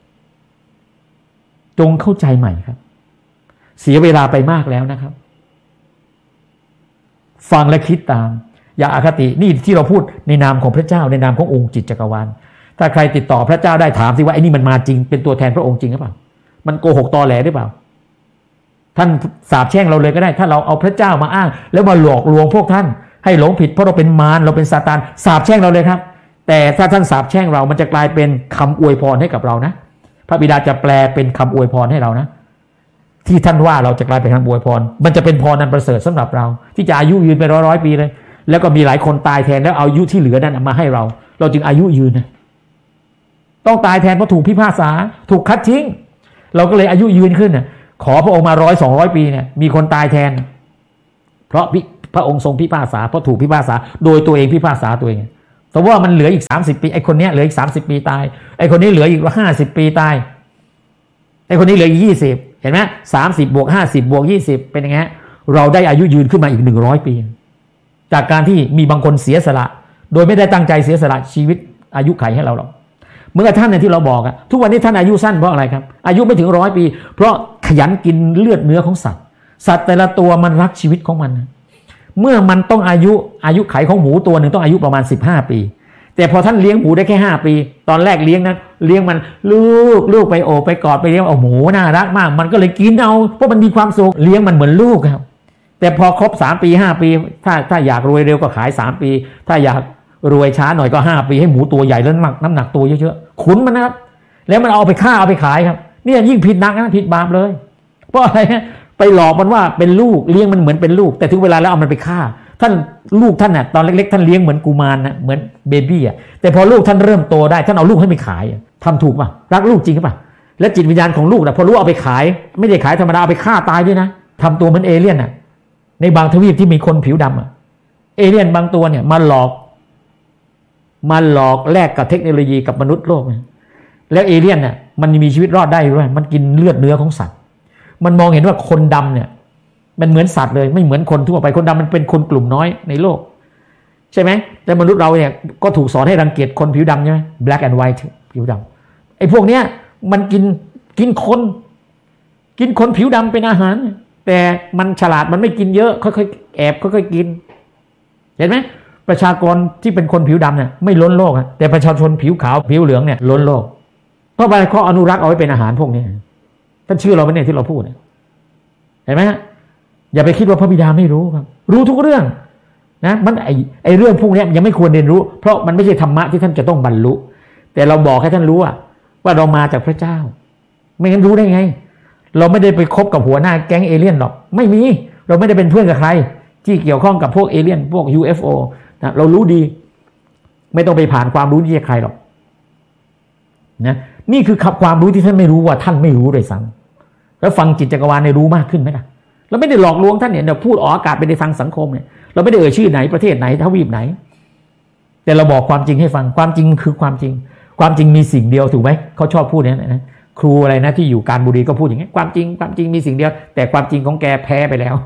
Speaker 1: จงเข้าใจใหม่ครับเสียเวลาไปมากแล้วนะครับฟังและคิดตามอย่าอคตินี่ที่เราพูดในนามของพระเจ้าในนามขององค์จิตจักรวาลถ้าใครติดต่อพระเจ้าได้ถามสิว่าไอ้นี่มันมาจริงเป็นตัวแทนพระองค์จริงหรือเปล่ามันโกหกตอแหลหรือเปล่าท่านสาปแช่งเราเลยก็ได้ถ้าเราเอาพระเจ้ามาอ้างแล้วมาหลอกลวงพวกท่านให้หลงผิดเพราะเราเป็นมารเราเป็นซาตานสาปแช่งเราเลยครับแต่ถ้าท่านสาปแช่งเรามันจะกลายเป็นคำอวยพรให้กับเรานะพระบิดาจะแปลเป็นคำอวยพรให้เรานะที่ท่านว่าเราจะกลายเป็นคำอวยพรมันจะเป็นพรนันประเสริฐสำหรับเราที่จะอายุยืนไปร้อยปีเลยแล้วก็มีหลายคนตายแทนแล้วเอาอายุที่เหลือนั้นมาให้เราจึงอายุยืนนะต้องตายแทนเพราะถูกพิพากษาถูกคัดทิ้งเราก็เลยอายุยืนขึ้นน่ะขอพระองค์มา100-200 ปีเนี่ยมีคนตายแทนเพราะพระองค์ทรงพิพากษาเพราะถูกพิพากษาโดยตัวเองพิพากษาตัวเองสมมติว่ามันเหลืออีก30 ปีไอ้คนเนี้ยเหลืออีก30 ปีตายไอ้คนนี้เหลืออีก50 ปีตายไอ้คนนี้เหลืออีก20เห็นไหม30 บวก 50 บวก 20เป็นยังไงเราได้อายุยืนขึ้นมาอีก100 ปีจากการที่มีบางคนเสียสละโดยไม่ได้ตั้งใจเสียสละชีวิตอายุไขให้เราหรอกเมื่อท่านเนี่ยที่เราบอกอะทุกวันนี้ท่านอายุสั้นเพราะอะไรครับอายุไม่ถึง100 ปีเพราะขยันกินเลือดเนื้อของสัตว์แต่ละตัวมันรักชีวิตของมันเมื่อมันต้องอายุไขของหมูตัวหนึ่งต้องอายุประมาณ15 ปีแต่พอท่านเลี้ยงหมูได้แค่5 ปีตอนแรกเลี้ยงนะเลี้ยงมันลูกไปโอบไปกอดไปเลี้ยงเอาหมูน่ารักมากมันก็เลยกินเอาเพราะมันมีความสุขเลี้ยงมันเหมือนลูกครับแต่พอครบ3 ปี5 ปีถ้าอยากรวยเร็วก็ขาย3 ปีถ้าอยากรวยช้าหน่อยก็5 ปีให้หมูตัวใหญ่แล้วน้ำหนักตัวเยอะๆขุนมันนะครับแล้วมันเอาไปฆ่าเอาไปขายครับเนี่ยยิ่งผิดหนักนะผิดบาปเลยเพราะอะไรไปหลอกมันว่าเป็นลูกเลี้ยงมันเหมือนเป็นลูกแต่ถึงเวลาแล้วเอามันไปฆ่าท่านลูกท่านน่ะตอนเล็กๆท่านเลี้ยงเหมือนกุมารนะเหมือนเบบี้อ่ะแต่พอลูกท่านเริ่มโตได้ท่านเอาลูกให้ไปขายทำถูกป่ะรักลูกจริงป่ะและจิตวิญญาณของลูกนะพอรู้เอาไปขายไม่ได้ขายธรรมดาเอาไปฆ่าตายด้วยนะทำตัวเหมือนเอเลี่ยนอ่ะในบางทวีปที่มีคนผิวดำอ่ะเอเลี่ยนบางตัวเนี่ยมาหลอกแลกกับเทคโนโลยีกับมนุษย์โลกนะแล้วเอเลี่ยนน่ะมันมีชีวิตรอดได้ด้วยมันกินเลือดเนื้อของสัตว์มันมองเห็นว่าคนดำเนี่ยมันเหมือนสัตว์เลยไม่เหมือนคนทั่วไปคนดำมันเป็นคนกลุ่มน้อยในโลกใช่ไหมแต่มนุษย์เราเนี่ยก็ถูกสอนให้รังเกียจคนผิวดำใช่ไหม black and white ผิวดำไอ้พวกเนี้ยมันกินคนผิวดำเป็นอาหารแต่มันฉลาดมันไม่กินเยอะค่อยๆแอบค่อยๆกินเห็นไหมประชากรที่เป็นคนผิวดำเนี่ยไม่ล้นโลกแต่ประชาชนผิวขาวผิวเหลืองเนี่ยล้นโลกเพราะอะไรเขาอนุรักษ์เอาไว้เป็นอาหารพวกนี้ท่านเชื่อเราไหมเนี่ยที่เราพูดเห็นไหมอย่าไปคิดว่าพระบิดาไม่รู้ครับรู้ทุกเรื่องนะมันไอเรื่องพวกนี้ยังไม่ควรเรียนรู้เพราะมันไม่ใช่ธรรมะที่ท่านจะต้องบรรลุแต่เราบอกให้ท่านรู้ว่าเรามาจากพระเจ้าไม่งั้นรู้ได้ไงเราไม่ได้ไปคบกับหัวหน้าแก๊งเอเลี่ยนหรอกไม่มีเราไม่ได้เป็นเพื่อนกับใครที่เกี่ยวข้องกับพวกเอเลี่ยนพวก UFO นะเรารู้ดีไม่ต้องไปผ่านความรู้ที่ใครหรอกนะนี่คือความรู้ที่ท่านไม่รู้ว่าท่านไม่รู้เลยซ้ำแล้วฟังจิตจักรวาลในรู้มากขึ้นไหมล่ะเราไม่ได้หลอกลวงท่านเนี่ยพูดออกอากาศไปในทางสังคมเนี่ยเราไม่ได้เอ่ยชื่อไหนประเทศไหนทวีปไหนแต่เราบอกความจริงให้ฟังความจริงคือความจริงมีสิ่งเดียวถูกไหมเขาชอบพูดเนี่ยนะครูอะไรนะที่อยู่การบุรีก็พูดอย่างนี้ความจริงมีสิ่งเดียวแต่ความจริงของแกแพ้ไปแล้ว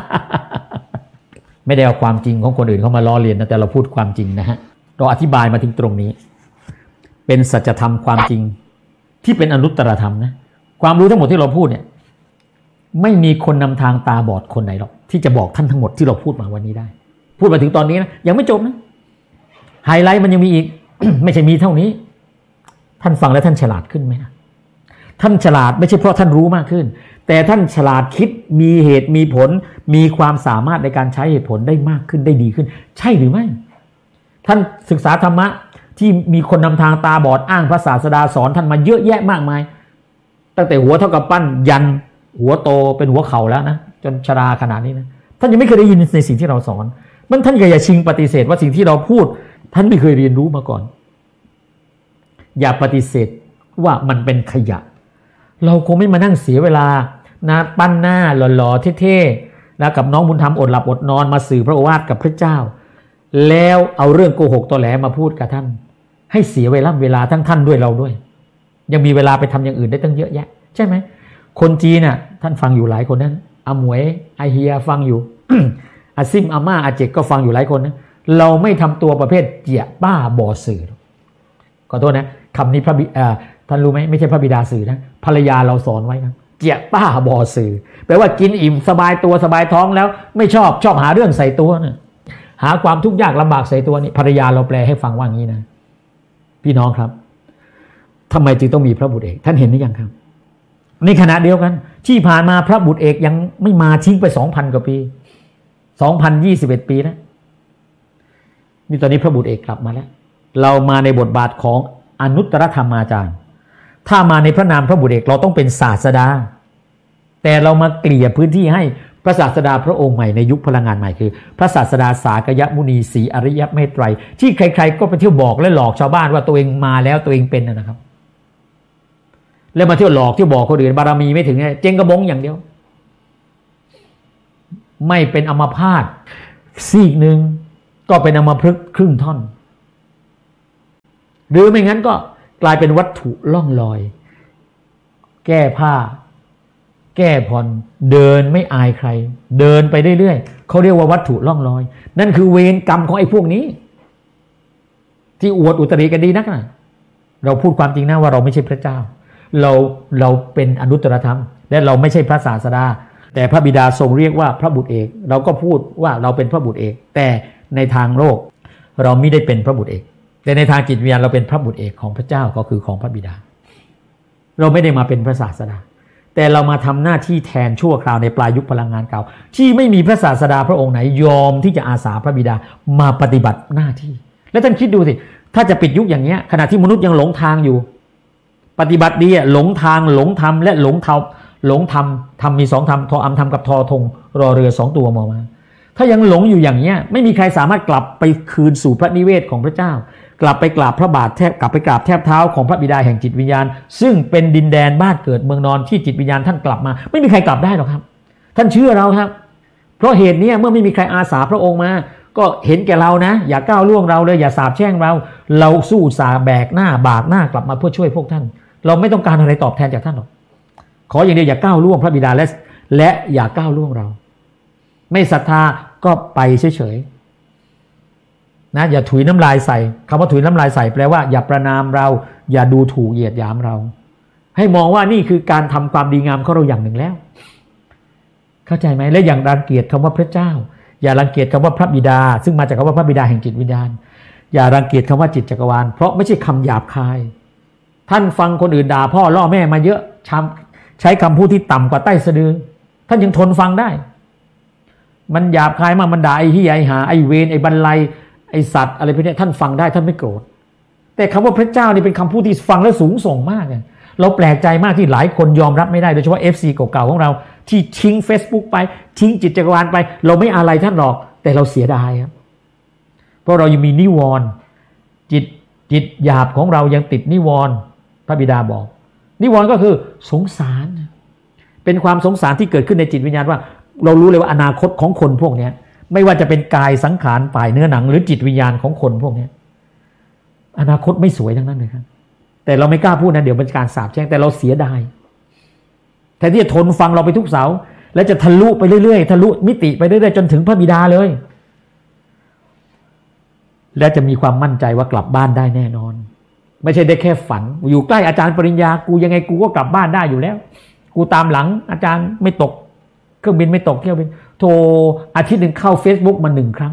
Speaker 1: ไม่ได้เอาความจริงของคนอื่นเข้ามาล้อเลียนนะแต่เราพูดความจริงนะฮะเราอธิบายมาถึงตรงนี้เป็นสัจธรรมความจริงที่เป็นอนุตตรธรรมนะความรู้ทั้งหมดที่เราพูดเนี่ยไม่มีคนนำทางตาบอดคนไหนหรอกที่จะบอกท่านทั้งหมดที่เราพูดมาวันนี้ได้พูดมาถึงตอนนี้นะยังไม่จบนะไฮไลท์มันยังมีอีก ไม่ใช่มีเท่านี้ท่านฟังแล้วท่านฉลาดขึ้นไหมนะท่านฉลาดไม่ใช่เพราะท่านรู้มากขึ้นแต่ท่านฉลาดคิดมีเหตุมีผลมีความสามารถในการใช้เหตุผลได้มากขึ้นได้ดีขึ้นใช่หรือไม่ท่านศึกษาธรรมะที่มีคนนำทางตาบอดอ้างพระศาสดาสอนท่านมาเยอะแยะมากมายตั้งแต่หัวเท่ากับปั้นยันหัวโตเป็นหัวเข่าแล้วนะจนชราขนาดนี้นะท่านยังไม่เคยได้ยินในสิ่งที่เราสอนมันท่านก็อย่าชิงปฏิเสธว่าสิ่งที่เราพูดท่านไม่เคยเรียนรู้มาก่อนอย่าปฏิเสธว่ามันเป็นขยะเราคงไม่มานั่งเสียเวลานะปั้นหน้าหล่อๆเท่ๆแล้วกับน้องบุญธรรมอดหลับอดนอนมาสื่อพระโอวาทกับพระเจ้าแล้วเอาเรื่องโกหกตอแหลมาพูดกับท่านให้เสียเวลาทั้งท่านด้วยเราด้วยยังมีเวลาไปทำอย่างอื่นได้ตั้งเยอะแยะใช่ไหมคนจีนน่ะท่านฟังอยู่หลายคนนั้นอาหมวยอาเฮียฟังอยู่ อาซิมอาม่าอาเจกก็ฟังอยู่หลายคนนะเราไม่ทำตัวประเภทเจียบ้าบอสื่อขอโทษนะคำนี้ท่านรู้ไหมไม่ใช่พระบิดาสื่อนะภรรยาเราสอนไว้นะเจียบ้าบอสื่อแปลว่ากินอิ่มสบายตัวสบายท้องแล้วไม่ชอบหาเรื่องใส่ตัวนะหาความทุกข์ยากลำบากใส่ตัวนี่ภรรยาเราแปลให้ฟังว่างี้นะพี่น้องครับทำไมจึงต้องมีพระบุตรเอกท่านเห็นหรือยังครับในขณะเดียวกันที่ผ่านมาพระบุตรเอกยังไม่มาทิ้งไป 2,000 กว่าปี 2,021 ปีนะนี่ตอนนี้พระบุตรเอกกลับมาแล้วเรามาในบทบาทของอนุตตรธรรมาจารย์ถ้ามาในพระนามพระบุตรเอกเราต้องเป็นศาสดาแต่เรามาเกลี่ยพื้นที่ให้พระศาสดาพระองค์ใหม่ในยุคพลังงานใหม่คือพระศาสดาสากยมุนีศรีอริยเมตไตรที่ใครๆก็ไปเที่ยวบอกและหลอกชาวบ้านว่าตัวเองมาแล้วตัวเองเป็นนะครับแล้วมาเที่ยวหลอกเที่ยวบอกคนอื่นบารมีไม่ถึงเจ๊งกระบงอย่างเดียวไม่เป็นอัมพาตซีกหนึ่งก็เป็นอัมพฤกษ์ครึ่งท่อนหรือไม่งั้นก็กลายเป็นวัตถุล่องลอยแก้ผ้าแก้ผ่อนเดินไม่อายใครเดินไปเรื่อยๆเขาเรียกว่าวัตถุล่องลอยนั่นคือเวรกรรมของไอ้พวกนี้ที่อวดอุตริกันดีนักนะเราพูดความจริงนะว่าเราไม่ใช่พระเจ้าเราเป็นอนุตตรธรรมและเราไม่ใช่พระศาสดาแต่พระบิดาทรงเรียกว่าพระบุตรเอกเราก็พูดว่าเราเป็นพระบุตรเอกแต่ในทางโลกเราไม่ได้เป็นพระบุตรเอกแต่ในทางจิตวิญญาณเราเป็นพระบุตรเอกของพระเจ้าก็คือของพระบิดาเราไม่ได้มาเป็นพระศาสดาแต่เรามาทำหน้าที่แทนชั่วคราวในปลายยุคพลังงานเก่าที่ไม่มีพระศาสดาพระองค์ไหนยอมที่จะอาสาพระบิดามาปฏิบัติหน้าที่แล้วท่านคิดดูสิถ้าจะปิดยุคอย่างเงี้ยขณะที่มนุษย์ยังหลงทางอยู่ปฏิบัติดีหลงทางหลงธรรมและหลงธรรมมี2ธรรมทออัมธรรมกับทอธงรอเรือ2ตัวมาถ้ายังหลงอยู่อย่างเงี้ยไม่มีใครสามารถกลับไปคืนสู่พระนิเวศของพระเจ้ากลับไปกราบพระบาทแทบกลับไปกราบแทบเท้าของพระบิดาแห่งจิตวิญญาณซึ่งเป็นดินแดนบ้านเกิดเมืองนอนที่จิตวิญญาณท่านกลับมาไม่มีใครกลับได้หรอกครับท่านเชื่อเราครับเพราะเหตุนี้เมื่อไม่มีใครอาสาพระองค์มาก็เห็นแก่เรานะอย่าก้าวล่วงเราเลยอย่าสาปแช่งเราสู้สาแบกหน้าบากหน้ากลับมาเพื่อช่วยพวกท่านเราไม่ต้องการอะไรตอบแทนจากท่านหรอกขออย่างเดียวอย่าก้าวล่วงพระบิดาและอย่าก้าวล่วงเราไม่ศรัทธาก็ไปเฉยๆนะอย่าถุยน้ำลายใส่คำว่าถุยน้ำลายใส่แปลว่าอย่าประณามเราอย่าดูถูกเหยียดหยามเราให้มองว่านี่คือการทำความดีงามของเราอย่างหนึ่งแล้วเข้าใจไหมและอย่างรังเกียจคำว่าพระเจ้าอย่ารังเกียจคำว่าพระบิดาซึ่งมาจากคำว่าพระบิดาแห่งจิตวิญญาณอย่ารังเกียจคำว่าจิตจักรวาลเพราะไม่ใช่คำหยาบคายท่านฟังคนอื่นด่าพ่อล่อแม่มาเยอะใช้คำพูดที่ต่ำกว่าใต้สะดือท่านยังทนฟังได้มันหยาบคายมากมันด่าไอ้เหี้ยไอ้หาไอ้เวรไอ้บันไลไอ้สัตว์อะไรพวกนี้ท่านฟังได้ท่านไม่โกรธแต่คำว่าพระเจ้านี่เป็นคำพูดที่ฟังแล้วสูงส่งมากเลยเราแปลกใจมากที่หลายคนยอมรับไม่ได้โดยเฉพาะ FC เก่าๆของเราที่ทิ้ง Facebook ไปทิ้งจิตจักรวาลไปเราไม่อะไรท่านหรอกแต่เราเสียดายครับเพราะเรายังมีนิวรณ์จิตหยาบของเรายังติดนิวรณ์พระบิดาบอกนิวรณ์ก็คือสงสารเป็นความสงสารที่เกิดขึ้นในจิตวิญญาณว่าเรารู้เลยว่าอนาคตของคนพวกนี้ไม่ว่าจะเป็นกายสังขารฝ่ายเนื้อหนังหรือจิตวิญญาณของคนพวกนี้อนาคตไม่สวยทั้งนั้นเลยครับแต่เราไม่กล้าพูดนะเดี๋ยวเป็นการสาปแช่งแต่เราเสียดายแทนที่จะทนฟังเราไปทุกเสาร์และจะทะลุไปเรื่อยๆทะลุมิติไปเรื่อยๆจนถึงพระบิดาเลยและจะมีความมั่นใจว่ากลับบ้านได้แน่นอนไม่ใช่ได้แค่ฝันอยู่ใกล้อาจารย์ปริญญากูยังไงกูก็กลับบ้านได้อยู่แล้วกูตามหลังอาจารย์ไม่ตกเครื่องบินไม่ตกเที่ยวบินโทรอาทิตย์หนึ่งเข้า Facebook มา1 ครั้ง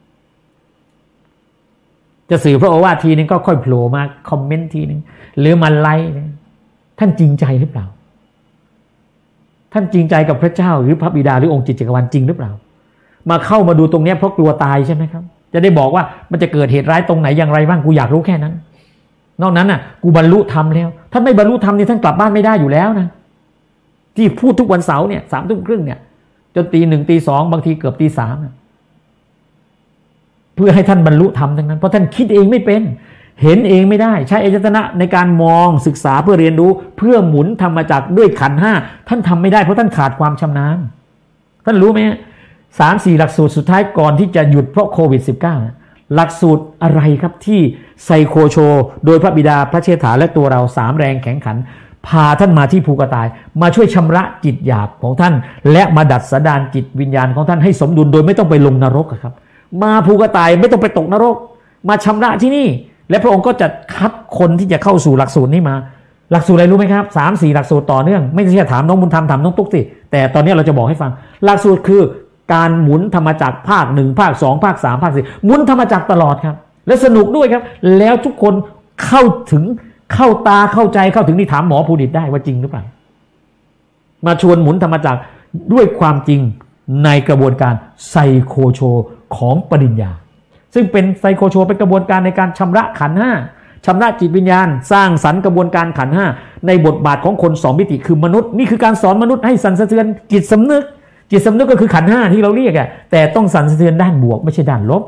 Speaker 1: จะสื่อพระโอวาททีนึงก็ค่อยโผล่มาคอมเมนต์ทีนึงหรือมาไลค์ท่านจริงใจหรือเปล่าท่านจริงใจกับพระเจ้าหรือพระบิดาหรือองค์จิตจักรวาลจริงหรือเปล่ามาเข้ามาดูตรงนี้เพราะกลัวตายใช่ไหมครับจะได้บอกว่ามันจะเกิดเหตุร้ายตรงไหนอย่างไรบ้างกูอยากรู้แค่นั้นนอกนั้นน่ะกูบรรลุธรรมแล้วท่านไม่บรรลุธรรมนี่ท่านกลับบ้านไม่ได้อยู่แล้วนะที่พูดทุกวันเสาร์เนี่ย 21:30 เนี่ยจน 1:00 น 2:00 นบางทีเกือบ 3:00 นเพื่อให้ท่านบรรลุธรรมทั้งนั้นเพราะท่านคิดเองไม่เป็นเห็นเองไม่ได้ใช้อายตนะในการมองศึกษาเพื่อเรียนรู้เพื่อหมุนธรรมจักรด้วยขันธ์ 5ท่านทำไม่ได้เพราะท่านขาดความชำนาญท่านรู้ไหม3-4 หลักสูตรสุดท้ายก่อนที่จะหยุดเพราะโควิด -19 หลักสูตรอะไรครับที่ไซโคโชโดยพระบิดาพระเชษฐาและตัวเรา3แรงแข็งขันพาท่านมาที่ภูกระต่ายมาช่วยชำระจิตหยาบของท่านและมาดัดสันดานจิตวิญญาณของท่านให้สมดุลโดยไม่ต้องไปลงนรกครับมาภูกระต่ายไม่ต้องไปตกนรกมาชำระที่นี่และพระองค์ก็จะคัดคนที่จะเข้าสู่หลักสูตรนี้มาหลักสูตรอะไรรู้ไหมครับ 3-4 หลักสูตรต่อเนื่องไม่ใช่ถามน้องบุญธรรมถามน้องตุ๊กสิแต่ตอนนี้เราจะบอกให้ฟังหลักสูตรคือการหมุนธรรมจักรภาค 1 ภาค 2 ภาค 3 ภาค 4หมุนธรรมจักรตลอดครับและสนุกด้วยครับแล้วทุกคนเข้าถึงเข้าตาเข้าใจเข้าถึงนี่ถามหมอภูดิตได้ว่าจริงหรือเปล่ามาชวนหมุนธรรมจักรด้วยความจริงในกระบวนการไซโคโชของปริญญาซึ่งเป็นไซโคโชเป็นกระบวนการในการชำระขันธ์ 5ชำระจิตวิญญาณสร้างสรรค์กระบวนการขันธ์ 5ในบทบาทของคน2มิติคือมนุษย์นี่คือการสอนมนุษย์ให้สั่นสะเทือนจิตสำนึกก็คือขันธ์ 5ที่เราเรียกแต่ต้องสั่นสะเทือนด้านบวกไม่ใช่ด้านลบ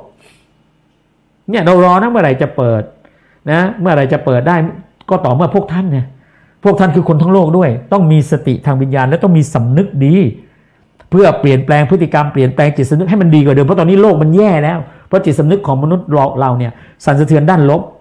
Speaker 1: เนี่ยเรารอนะเมื่อไหร่จะเปิดนะเมื่อไหร่จะเปิดได้ก็ต่อเมื่อพวกท่านเนี่ยพวกท่านคือคนทั้งโลกด้วยต้องมีสติทางวิญญาณและต้องมีสำนึกดีเพื่อเปลี่ยนแปลงพฤติกรรมเปลี่ยนแปลงจิตสำนึกให้มันดีกว่าเดิมเพราะตอนนี้โลกมันแย่แล้วเพราะจิตสำนึกของมนุษย์เราเนี่ยสั่นสะเทือนด้านลบ